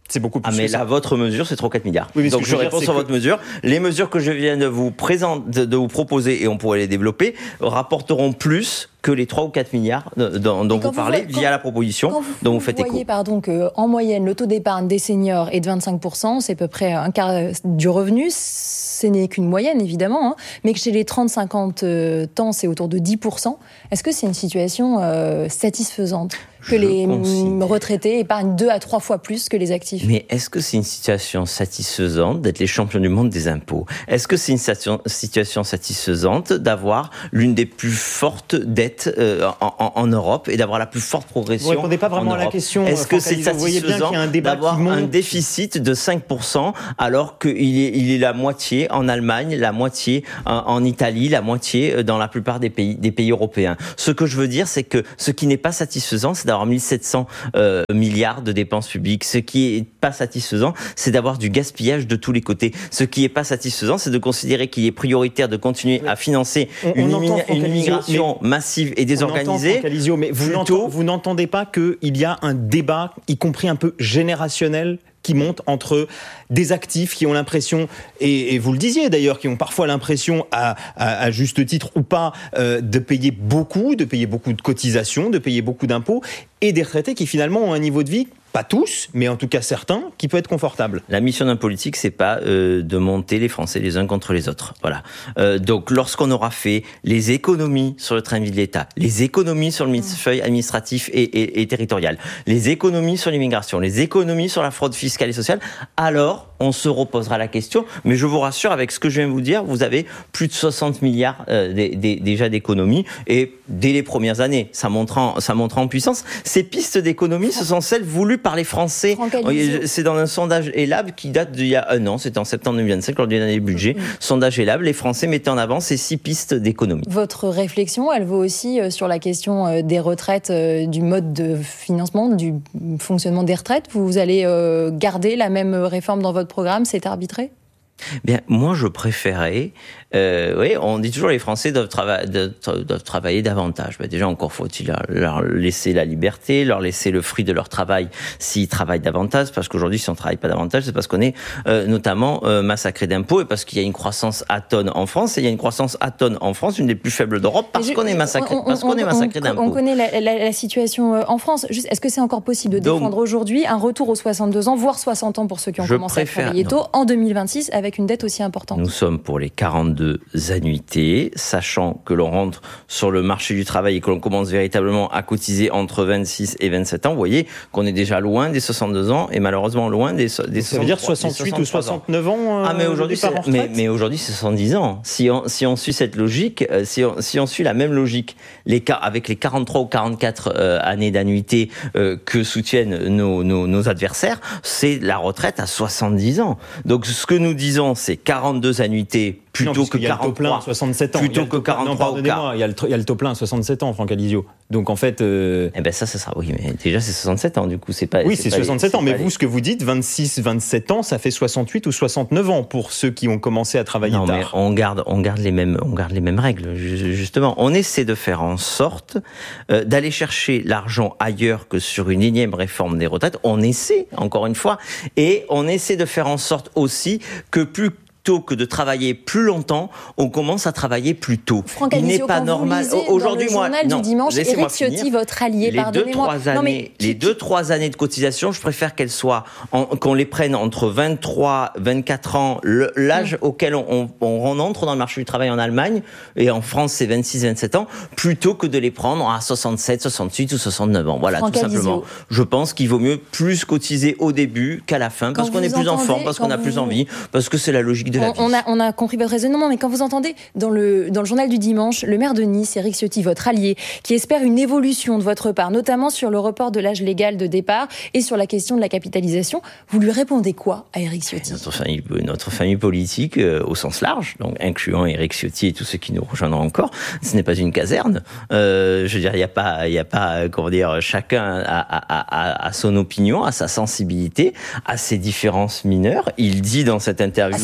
Speaker 6: C'est beaucoup plus.
Speaker 5: Ah, mais
Speaker 6: que ça.
Speaker 5: là, votre mesure, c'est trois quatre milliards.
Speaker 6: Oui,
Speaker 5: donc, je, je réponds sur votre mesure. Les mesures que je viens de vous présenter, de vous proposer, et on pourrait les développer, rapporteront plus que les trois ou quatre milliards dont, dont vous parlez vous, via quand, la proposition
Speaker 7: vous,
Speaker 5: dont vous faites
Speaker 7: écho. Vous voyez,
Speaker 5: écho.
Speaker 7: pardon, qu'en moyenne, le taux d'épargne des seniors est de vingt-cinq pour cent, c'est à peu près un quart du revenu. Ce n'est qu'une moyenne, évidemment, hein, mais que chez les trente à cinquante ans, c'est autour de dix pour cent. Est-ce que c'est une situation euh, satisfaisante que Je les considère. retraités épargnent deux à trois fois plus que les actifs?
Speaker 5: Mais est-ce que c'est une situation satisfaisante d'être les champions du monde des impôts? Est-ce que c'est une situation, situation satisfaisante d'avoir l'une des plus fortes dettes euh, en, en, en Europe et d'avoir la plus forte progression?
Speaker 6: Vous répondez pas vraiment à la question.
Speaker 5: Est-ce que c'est satisfaisant d'avoir un déficit de cinq pour cent alors qu'il est, il est la moitié en Allemagne, la moitié en, en Italie, la moitié dans la plupart des pays, des pays européens? Ce que je veux dire, c'est que ce qui n'est pas satisfaisant, c'est d'avoir mille sept cents euh, milliards de dépenses publiques. Ce qui est pas satisfaisant, c'est d'avoir du gaspillage de tous les côtés. Ce qui est pas satisfaisant, c'est de considérer qu'il est prioritaire de continuer à financer on, une, on entend, une immigration massive et désorganisée.
Speaker 6: Entend, mais vous, plutôt... vous n'entendez pas qu'il y a un débat, y compris un peu générationnel, qui monte entre des actifs qui ont l'impression, et, et vous le disiez d'ailleurs, qui ont parfois l'impression, à, à, à juste titre ou pas, euh, de payer beaucoup, de payer beaucoup de cotisations, de payer beaucoup d'impôts, et des retraités qui finalement ont un niveau de vie, pas tous, mais en tout cas certains, qui peut être confortable.
Speaker 5: La mission d'un politique, c'est pas euh, de monter les Français les uns contre les autres. Voilà. Euh, donc, lorsqu'on aura fait les économies sur le train de vie de l'État, les économies sur le millefeuille administratif et, et, et territorial, les économies sur l'immigration, les économies sur la fraude fiscale et sociale, alors on se reposera la question. Mais je vous rassure, avec ce que je viens de vous dire, vous avez plus de soixante milliards euh, d- d- déjà d'économies, et dès les premières années, ça montre en, ça montre en puissance. Ces pistes d'économie, ce sont celles voulues par les Français. C'est dans un sondage Elab qui date d'il y a un an, c'était en septembre deux mille vingt-cinq, lors d'une année budget. Mmh. Sondage Elab, les Français mettaient en avant ces six pistes d'économie.
Speaker 7: Votre réflexion, elle vaut aussi sur la question des retraites, du mode de financement, du fonctionnement des retraites. Vous allez garder la même réforme dans votre programme, c'est arbitré ?
Speaker 5: Bien, moi, je préférais... Euh, oui, on dit toujours les Français doivent, trava- doivent, doivent travailler davantage. Ben déjà, encore faut-il leur laisser la liberté, leur laisser le fruit de leur travail s'ils travaillent davantage, parce qu'aujourd'hui, si on ne travaille pas davantage, c'est parce qu'on est euh, notamment euh, massacré d'impôts et parce qu'il y a une croissance atone en France, et il y a une croissance atone en France, une des plus faibles d'Europe, parce je, qu'on est massacré, on, on, parce qu'on est massacré d'impôts.
Speaker 7: On connaît la, la, la situation en France. Juste, est-ce que c'est encore possible de défendre Donc, aujourd'hui un retour aux soixante-deux ans, voire soixante ans pour ceux qui ont commencé préfère, à travailler tôt, en deux mille vingt-six, avec une dette aussi importante?
Speaker 5: Nous sommes pour les quarante-deux annuités, sachant que l'on rentre sur le marché du travail et que l'on commence véritablement à cotiser entre vingt-six et vingt-sept ans. Vous voyez qu'on est déjà loin des soixante-deux ans et malheureusement loin des, des
Speaker 6: ça soixante-trois, veut dire soixante-huit ou soixante-neuf ans.
Speaker 5: Euh, ah mais aujourd'hui c'est, mais, mais aujourd'hui c'est soixante-dix ans. Si on si on suit cette logique, euh, si on si on suit la même logique, les cas avec les quarante-trois ou quarante-quatre euh, années d'annuité euh, que soutiennent nos, nos nos adversaires, c'est la retraite à soixante-dix ans. Donc ce que nous disons, c'est quarante-deux annuités plutôt
Speaker 6: non,
Speaker 5: que quarante-trois,
Speaker 6: soixante-sept ans.
Speaker 5: Plutôt que quarante-trois.
Speaker 6: Non, pardonnez-moi, il y a le, il y a le taux plein à soixante-sept ans, Franck Alizio. Donc en fait, euh...
Speaker 5: eh ben ça, ça sera oui, mais déjà c'est soixante-sept ans. Du coup, c'est pas.
Speaker 6: Oui,
Speaker 5: c'est,
Speaker 6: c'est
Speaker 5: pas
Speaker 6: soixante-sept
Speaker 5: les,
Speaker 6: ans. Mais
Speaker 5: vous,
Speaker 6: les... ce que vous dites, vingt-six, vingt-sept ans, ça fait soixante-huit ou soixante-neuf ans pour ceux qui ont commencé à travailler
Speaker 5: non,
Speaker 6: tard.
Speaker 5: Mais on garde, on garde les mêmes, on garde les mêmes règles. Justement, on essaie de faire en sorte euh, d'aller chercher l'argent ailleurs que sur une énième réforme des retraites. On essaie, encore une fois, et on essaie de faire en sorte aussi que plus plutôt que de travailler plus longtemps, on commence à travailler plus tôt.
Speaker 7: Franck Il Alizio, n'est pas normal. Aujourd'hui, moi, non, du dimanche, Éric Ciotti, votre allié,
Speaker 5: les deux trois années, non, mais... les deux trois années de cotisation, je préfère qu'elles soient en, qu'on les prenne entre vingt-trois, vingt-quatre ans, le, l'âge mmh. auquel on, on, on entre dans le marché du travail en Allemagne, et en France c'est vingt-six, vingt-sept ans, plutôt que de les prendre à soixante-sept, soixante-huit ou soixante-neuf ans. Voilà,
Speaker 7: Franck
Speaker 5: tout
Speaker 7: Alizio.
Speaker 5: simplement. Je pense qu'il vaut mieux plus cotiser au début qu'à la fin, parce qu'on est plus en forme, parce qu'on a plus envie, parce que c'est la logique de
Speaker 7: On, on, a, on a compris votre raisonnement, mais quand vous entendez dans le, dans le journal du dimanche, le maire de Nice, Éric Ciotti, votre allié, qui espère une évolution de votre part, notamment sur le report de l'âge légal de départ et sur la question de la capitalisation, vous lui répondez quoi à Éric Ciotti ?
Speaker 5: Notre famille, notre famille politique euh, au sens large, donc incluant Éric Ciotti et tous ceux qui nous rejoindront encore, ce n'est pas une caserne. Euh, je veux dire, il n'y a pas, il y a pas, comment dire, chacun a, a, a, a son opinion, a sa sensibilité, a ses différences mineures. Il dit dans cette interview d'ailleurs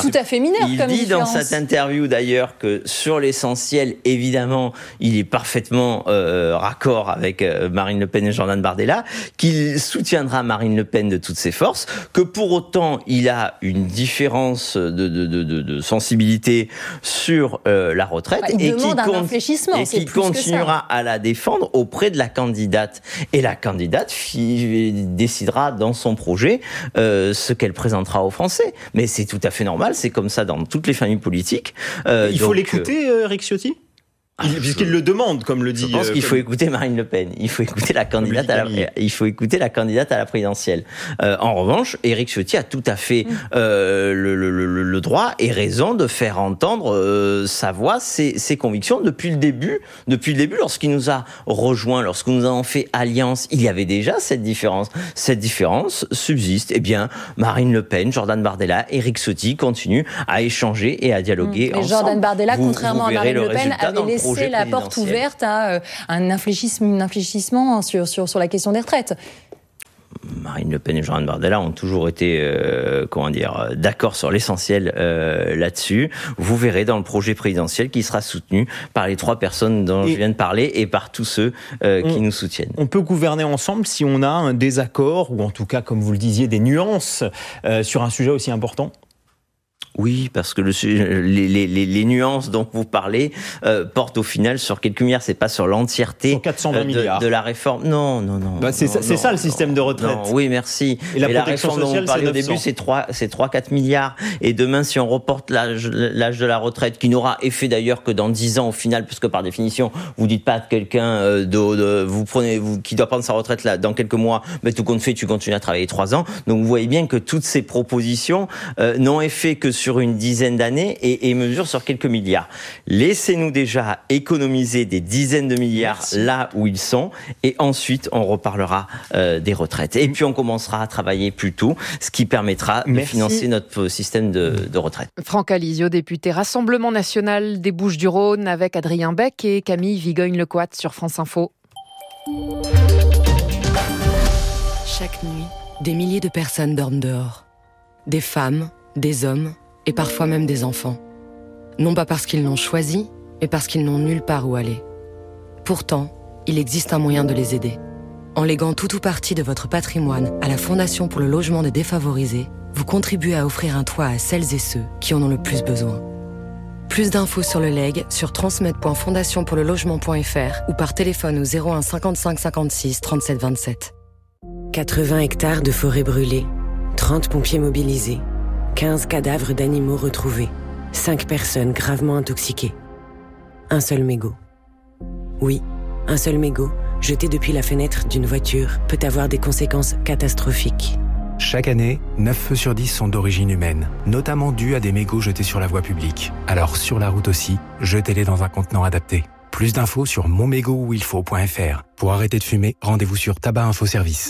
Speaker 7: tout à fait mineur
Speaker 5: il
Speaker 7: comme
Speaker 5: dit
Speaker 7: différence.
Speaker 5: Dans cette interview d'ailleurs que sur l'essentiel, évidemment, il est parfaitement euh, raccord avec euh, Marine Le Pen et Jordan Bardella, qu'il soutiendra Marine Le Pen de toutes ses forces, que pour autant il a une différence de, de, de, de, de sensibilité sur euh, la retraite
Speaker 7: bah, il
Speaker 5: et
Speaker 7: demande
Speaker 5: qui,
Speaker 7: un
Speaker 5: con-
Speaker 7: infléchissement,
Speaker 5: et
Speaker 7: c'est
Speaker 5: qui
Speaker 7: plus
Speaker 5: continuera
Speaker 7: que ça.
Speaker 5: à la défendre auprès de la candidate. Et la candidate fi- décidera dans son projet euh, ce qu'elle présentera aux Français. Mais c'est tout à fait normal, c'est comme ça dans toutes les familles politiques. Euh,
Speaker 6: Il
Speaker 5: donc,
Speaker 6: faut l'écouter, euh, Eric Ciotti
Speaker 5: Ah,
Speaker 6: Il- Puisqu'il le demande, comme le dit.
Speaker 5: Je pense
Speaker 6: euh,
Speaker 5: qu'il
Speaker 6: comme-
Speaker 5: faut écouter Marine Le Pen. Il faut écouter la candidate à la, il faut écouter la candidate à la présidentielle. Euh, en revanche, Éric Ciotti a tout à fait euh, le, le, le, le droit et raison de faire entendre euh, sa voix, ses, ses convictions depuis le début. Depuis le début, lorsqu'il nous a rejoint, lorsque nous avons fait alliance, il y avait déjà cette différence. Cette différence subsiste. Eh bien, Marine Le Pen, Jordan Bardella, Éric Ciotti continuent à échanger et à dialoguer
Speaker 7: Et
Speaker 5: ensemble.
Speaker 7: Jordan Bardella,
Speaker 5: Vous-
Speaker 7: contrairement
Speaker 5: vous
Speaker 7: à
Speaker 5: verrez
Speaker 7: Marine
Speaker 5: le
Speaker 7: Le Pen,
Speaker 5: résultat dans
Speaker 7: avait
Speaker 5: le
Speaker 7: laissé
Speaker 5: projet
Speaker 7: la porte
Speaker 5: présidentiel.
Speaker 7: ouverte à euh, un infléchissement, un infléchissement sur, sur, sur la question des retraites.
Speaker 5: Marine Le Pen et Jordan Bardella ont toujours été, euh, comment dire, d'accord sur l'essentiel euh, là-dessus. Vous verrez dans le projet présidentiel qui sera soutenu par les trois personnes dont et je viens de parler et par tous ceux euh, qui
Speaker 6: on,
Speaker 5: nous soutiennent.
Speaker 6: On peut gouverner ensemble si on a un désaccord ou en tout cas, comme vous le disiez, des nuances euh, sur un sujet aussi important.
Speaker 5: Oui, parce que le, les, les, les nuances dont vous parlez euh, portent au final sur quelques milliards, c'est pas sur l'entièreté
Speaker 6: sur quatre cent vingt
Speaker 5: de,
Speaker 6: milliards.
Speaker 5: de la réforme. Non, non, non.
Speaker 6: Bah c'est
Speaker 5: non,
Speaker 6: ça, c'est
Speaker 5: non,
Speaker 6: ça le
Speaker 5: non,
Speaker 6: système de retraite.
Speaker 5: Non, oui, merci.
Speaker 6: Et la
Speaker 5: Et
Speaker 6: protection
Speaker 5: la réforme
Speaker 6: sociale,
Speaker 5: dont vous parliez
Speaker 6: c'est
Speaker 5: au début,
Speaker 6: neuf cents.
Speaker 5: c'est trois, c'est trois, quatre milliards. Et demain, si on reporte l'âge, l'âge de la retraite, qui n'aura effet d'ailleurs que dans dix ans au final, puisque par définition, vous dites pas à quelqu'un euh, de, de, vous prenez, vous, qui doit prendre sa retraite là dans quelques mois, mais tout compte fait, tu continues à travailler trois ans. Donc vous voyez bien que toutes ces propositions euh, n'ont effet que sur une dizaine d'années et, et mesure sur quelques milliards. Laissez-nous déjà économiser des dizaines de milliards Merci. Là où ils sont et ensuite on reparlera euh, des retraites. Et puis on commencera à travailler plus tôt, ce qui permettra Merci. De financer notre système de, de retraite.
Speaker 1: Franck Alizio, député Rassemblement National des Bouches-du-Rhône avec Adrien Beck et Camille Vigogne-Lecoat sur France Info.
Speaker 8: Chaque nuit, des milliers de personnes dorment dehors. Des femmes, des hommes et parfois même des enfants. Non pas parce qu'ils l'ont choisi, mais parce qu'ils n'ont nulle part où aller. Pourtant, il existe un moyen de les aider. En léguant tout ou partie de votre patrimoine à la Fondation pour le logement des défavorisés, vous contribuez à offrir un toit à celles et ceux qui en ont le plus besoin. Plus d'infos sur le legs sur transmet point fondation pour le logement point f r ou par téléphone au zéro un cinquante-cinq cinquante-six trente-sept vingt-sept.
Speaker 9: quatre-vingts hectares de forêt brûlée, trente pompiers mobilisés, quinze cadavres d'animaux retrouvés, cinq personnes gravement intoxiquées. Un seul mégot. Oui, un seul mégot, jeté depuis la fenêtre d'une voiture, peut avoir des conséquences catastrophiques.
Speaker 10: Chaque année, neuf feux sur dix sont d'origine humaine, notamment dus à des mégots jetés sur la voie publique. Alors sur la route aussi, jetez-les dans un contenant adapté. Plus d'infos sur mon mégot où il faut point f r. Pour arrêter de fumer, rendez-vous sur Tabac Info Service.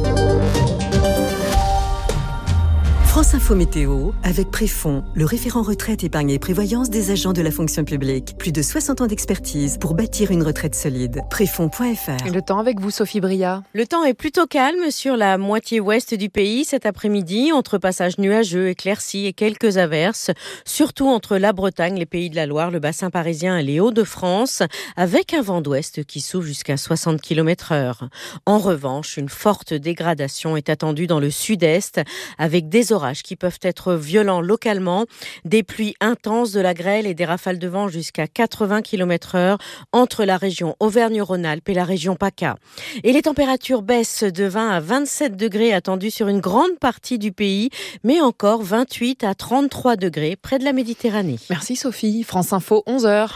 Speaker 26: France Info Météo, avec Préfond, le référent retraite, épargne et prévoyance des agents de la fonction publique. Plus de soixante ans d'expertise pour bâtir une retraite solide. Préfond point f r.
Speaker 1: Le temps avec vous, Sophie Bria.
Speaker 27: Le temps est plutôt calme sur la moitié ouest du pays cet après-midi, entre passages nuageux, éclaircis et quelques averses, surtout entre la Bretagne, les Pays de la Loire, le bassin parisien et les Hauts-de-France, avec un vent d'ouest qui souffle jusqu'à soixante kilomètres heure. En revanche, une forte dégradation est attendue dans le sud-est, avec des orages qui peuvent être violents localement, des pluies intenses, de la grêle et des rafales de vent jusqu'à quatre-vingts kilomètres heure entre la région Auvergne-Rhône-Alpes et la région PACA. Et les températures baissent de vingt à vingt-sept degrés attendues sur une grande partie du pays, mais encore vingt-huit à trente-trois degrés près de la Méditerranée.
Speaker 1: Merci Sophie. France Info, onze heures.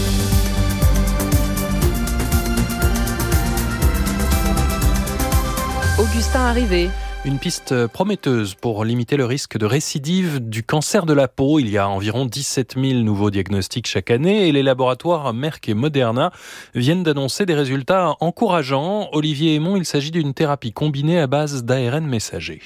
Speaker 1: Augustin Arrivé.
Speaker 13: Une piste prometteuse pour limiter le risque de récidive du cancer de la peau. Il y a environ dix-sept mille nouveaux diagnostics chaque année et les laboratoires Merck et Moderna viennent d'annoncer des résultats encourageants. Olivier Aymon, il s'agit d'une thérapie combinée à base d'A R N messager.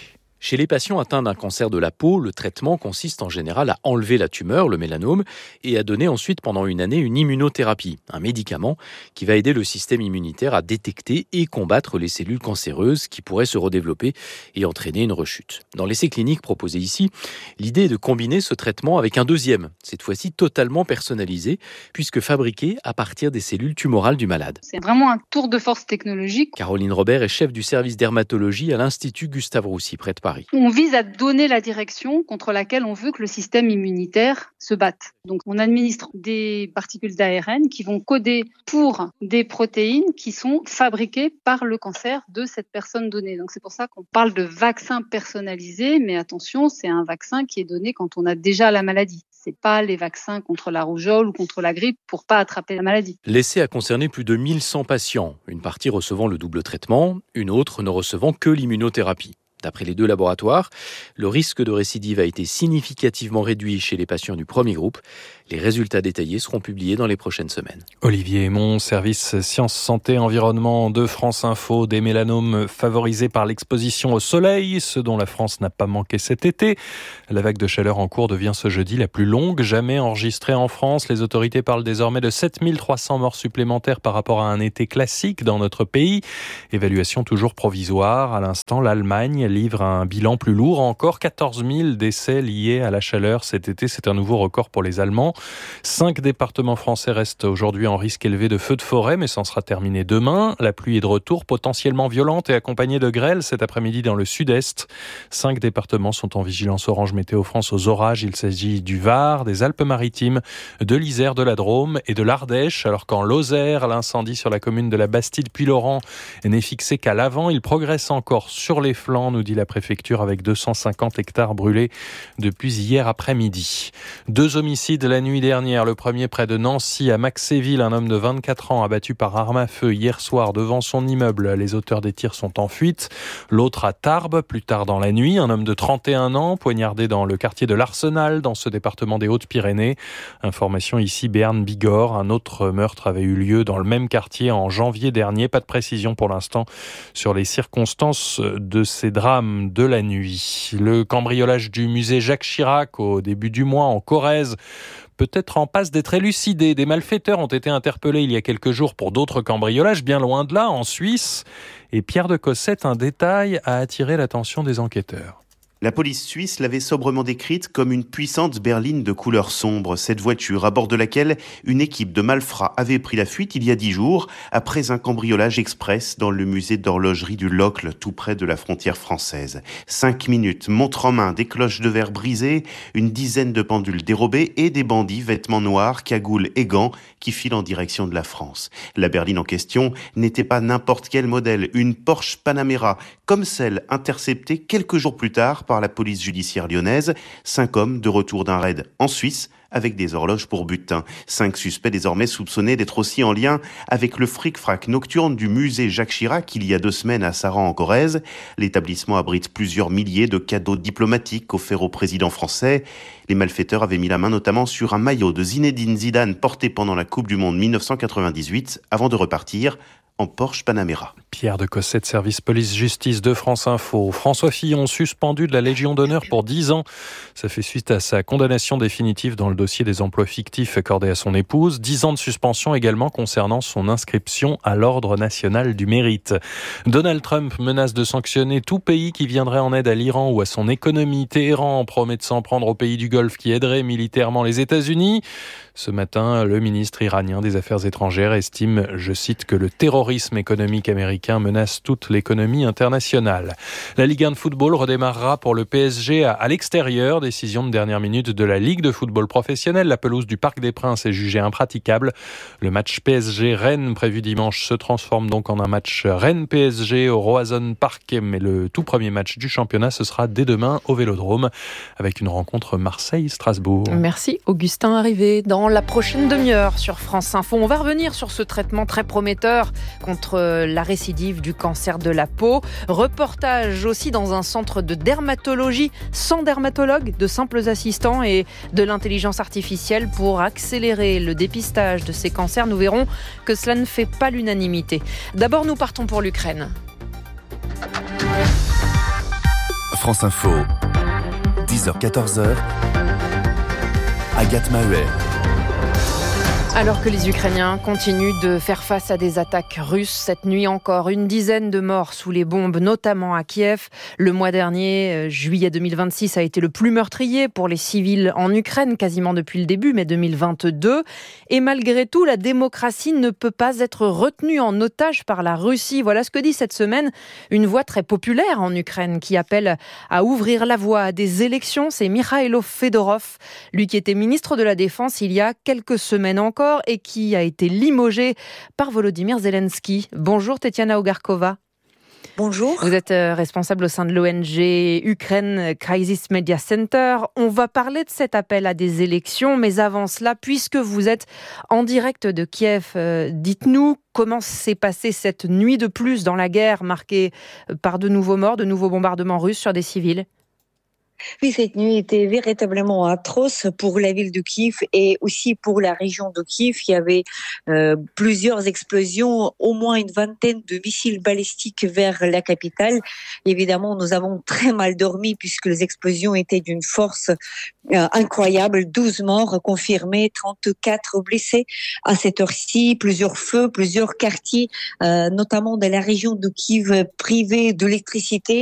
Speaker 13: Chez les patients atteints d'un cancer de la peau, le traitement consiste en général à enlever la tumeur, le mélanome, et à donner ensuite pendant une année une immunothérapie, un médicament qui va aider le système immunitaire à détecter et combattre les cellules cancéreuses qui pourraient se redévelopper et entraîner une rechute. Dans l'essai clinique proposé ici, l'idée est de combiner ce traitement avec un deuxième, cette fois-ci totalement personnalisé, puisque fabriqué à partir des cellules tumorales du malade.
Speaker 11: C'est vraiment un tour de force technologique.
Speaker 13: Caroline Robert est chef du service dermatologie à l'Institut Gustave Roussy, près de Paris.
Speaker 11: On vise à donner la direction contre laquelle on veut que le système immunitaire se batte. Donc on administre des particules d'A R N qui vont coder pour des protéines qui sont fabriquées par le cancer de cette personne donnée. Donc c'est pour ça qu'on parle de vaccin personnalisé, mais attention, c'est un vaccin qui est donné quand on a déjà la maladie. C'est pas les vaccins contre la rougeole ou contre la grippe pour pas attraper la maladie.
Speaker 13: L'essai a concerné plus de mille cent patients, une partie recevant le double traitement, une autre ne recevant que l'immunothérapie. D'après les deux laboratoires, le risque de récidive a été significativement réduit chez les patients du premier groupe. Les résultats détaillés seront publiés dans les prochaines semaines. Olivier Aymon, service Sciences, Santé, Environnement de France Info, des mélanomes favorisés par l'exposition au soleil, ce dont la France n'a pas manqué cet été. La vague de chaleur en cours devient ce jeudi la plus longue jamais enregistrée en France. Les autorités parlent désormais de sept mille trois cents morts supplémentaires par rapport à un été classique dans notre pays. Évaluation toujours provisoire. À l'instant, l'Allemagne livre un bilan plus lourd encore. quatorze mille décès liés à la chaleur cet été. C'est un nouveau record pour les Allemands. Cinq départements français restent aujourd'hui en risque élevé de feux de forêt, mais ça sera terminé demain. La pluie est de retour, potentiellement violente et accompagnée de grêle cet après-midi dans le sud-est. Cinq départements sont en vigilance orange météo France aux orages. Il s'agit du Var, des Alpes-Maritimes, de l'Isère, de la Drôme et de l'Ardèche. Alors qu'en Lozère, l'incendie sur la commune de la Bastide-Puy-Laurent n'est fixé qu'à l'avant. Il progresse encore sur les flancs, nous dit la préfecture, avec deux cent cinquante hectares brûlés depuis hier après-midi. Deux homicides la nuit dernière. Le premier près de Nancy, à Maxéville, un homme de vingt-quatre ans abattu par arme à feu hier soir devant son immeuble. Les auteurs des tirs sont en fuite. L'autre à Tarbes, plus tard dans la nuit, un homme de trente et un ans poignardé dans le quartier de l'Arsenal, dans ce département des Hautes-Pyrénées. Information ici, Béarn-Bigorre. Un autre meurtre avait eu lieu dans le même quartier en janvier dernier. Pas de précision pour l'instant sur les circonstances de ces drames de la nuit. Le cambriolage du musée Jacques Chirac au début du mois en Corrèze peut-être en passe d'être élucidé. Des malfaiteurs ont été interpellés il y a quelques jours pour d'autres cambriolages, bien loin de là, en Suisse. Et Pierre de Cossette, un détail a attiré l'attention des enquêteurs.
Speaker 12: La police suisse l'avait sobrement décrite comme une puissante berline de couleur sombre. Cette voiture, à bord de laquelle une équipe de malfrats avait pris la fuite il y a dix jours, après un cambriolage express dans le musée d'horlogerie du Locle, tout près de la frontière française. Cinq minutes, montre en main, des cloches de verre brisées, une dizaine de pendules dérobées et des bandits, vêtements noirs, cagoules et gants, qui filent en direction de la France. La berline en question n'était pas n'importe quel modèle, une Porsche Panamera, comme celle interceptée quelques jours plus tard par la police judiciaire lyonnaise. Cinq hommes de retour d'un raid en Suisse avec des horloges pour butin. Cinq suspects désormais soupçonnés d'être aussi en lien avec le fric-frac nocturne du musée Jacques Chirac il y a deux semaines à Saran en Corrèze. L'établissement abrite plusieurs milliers de cadeaux diplomatiques offerts au président français. Les malfaiteurs avaient mis la main notamment sur un maillot de Zinedine Zidane porté pendant la Coupe du Monde dix-neuf cent quatre-vingt-dix-huit avant de repartir en Porsche Panamera.
Speaker 13: Pierre de Cossette, service police-justice de France Info. François Fillon, suspendu de la Légion d'honneur pour dix ans. Ça fait suite à sa condamnation définitive dans le dossier des emplois fictifs accordés à son épouse. dix ans de suspension également concernant son inscription à l'Ordre national du mérite. Donald Trump menace de sanctionner tout pays qui viendrait en aide à l'Iran ou à son économie. Téhéran promet de s'en prendre aux pays du Golfe qui aideraient militairement les États-Unis. Ce matin, le ministre iranien des Affaires étrangères estime, je cite, que le terrorisme économique américain menace toute l'économie internationale. La Ligue un de football redémarrera pour le P S G à, à l'extérieur. Décision de dernière minute de la Ligue de football professionnel. La pelouse du Parc des Princes est jugée impraticable. Le match P S G-Rennes prévu dimanche se transforme donc en un match Rennes-P S G au Roazhon Park. Mais le tout premier match du championnat, ce sera dès demain au Vélodrome avec une rencontre Marseille-Strasbourg.
Speaker 1: Merci Augustin Arrivé. Dans la prochaine demi-heure sur France Info, on va revenir sur ce traitement très prometteur contre la récidive du cancer de la peau. Reportage aussi dans un centre de dermatologie sans dermatologue, de simples assistants et de l'intelligence artificielle pour accélérer le dépistage de ces cancers. Nous verrons que cela ne fait pas l'unanimité. D'abord, nous partons pour l'Ukraine.
Speaker 4: France Info, dix heures quatorze, Agathe Maheuet.
Speaker 1: Alors que les Ukrainiens continuent de faire face à des attaques russes, cette nuit encore, une dizaine de morts sous les bombes, notamment à Kiev. Le mois dernier, juillet deux mille vingt-six, a été le plus meurtrier pour les civils en Ukraine, quasiment depuis le début, mai deux mille vingt-deux. Et malgré tout, la démocratie ne peut pas être retenue en otage par la Russie. Voilà ce que dit cette semaine une voix très populaire en Ukraine qui appelle à ouvrir la voie à des élections. C'est Mikhailo Fedorov, lui qui était ministre de la Défense il y a quelques semaines encore, et qui a été limogé par Volodymyr Zelensky. Bonjour Tetiana Ogarkova.
Speaker 14: Bonjour.
Speaker 1: Vous êtes responsable au sein de l'O N G Ukraine Crisis Media Center. On va parler de cet appel à des élections, mais avant cela, puisque vous êtes en direct de Kiev, euh, dites-nous comment s'est passée cette nuit de plus dans la guerre, marquée par de nouveaux morts, de nouveaux bombardements russes sur des civils.
Speaker 14: Oui, cette nuit était véritablement atroce pour la ville de Kiev et aussi pour la région de Kiev. Il y avait euh, plusieurs explosions, au moins une vingtaine de missiles balistiques vers la capitale. Évidemment, nous avons très mal dormi puisque les explosions étaient d'une force euh, incroyable. douze morts confirmés, trente-quatre blessés à cette heure-ci. Plusieurs feux, plusieurs quartiers, euh, notamment dans la région de Kiev, privés d'électricité.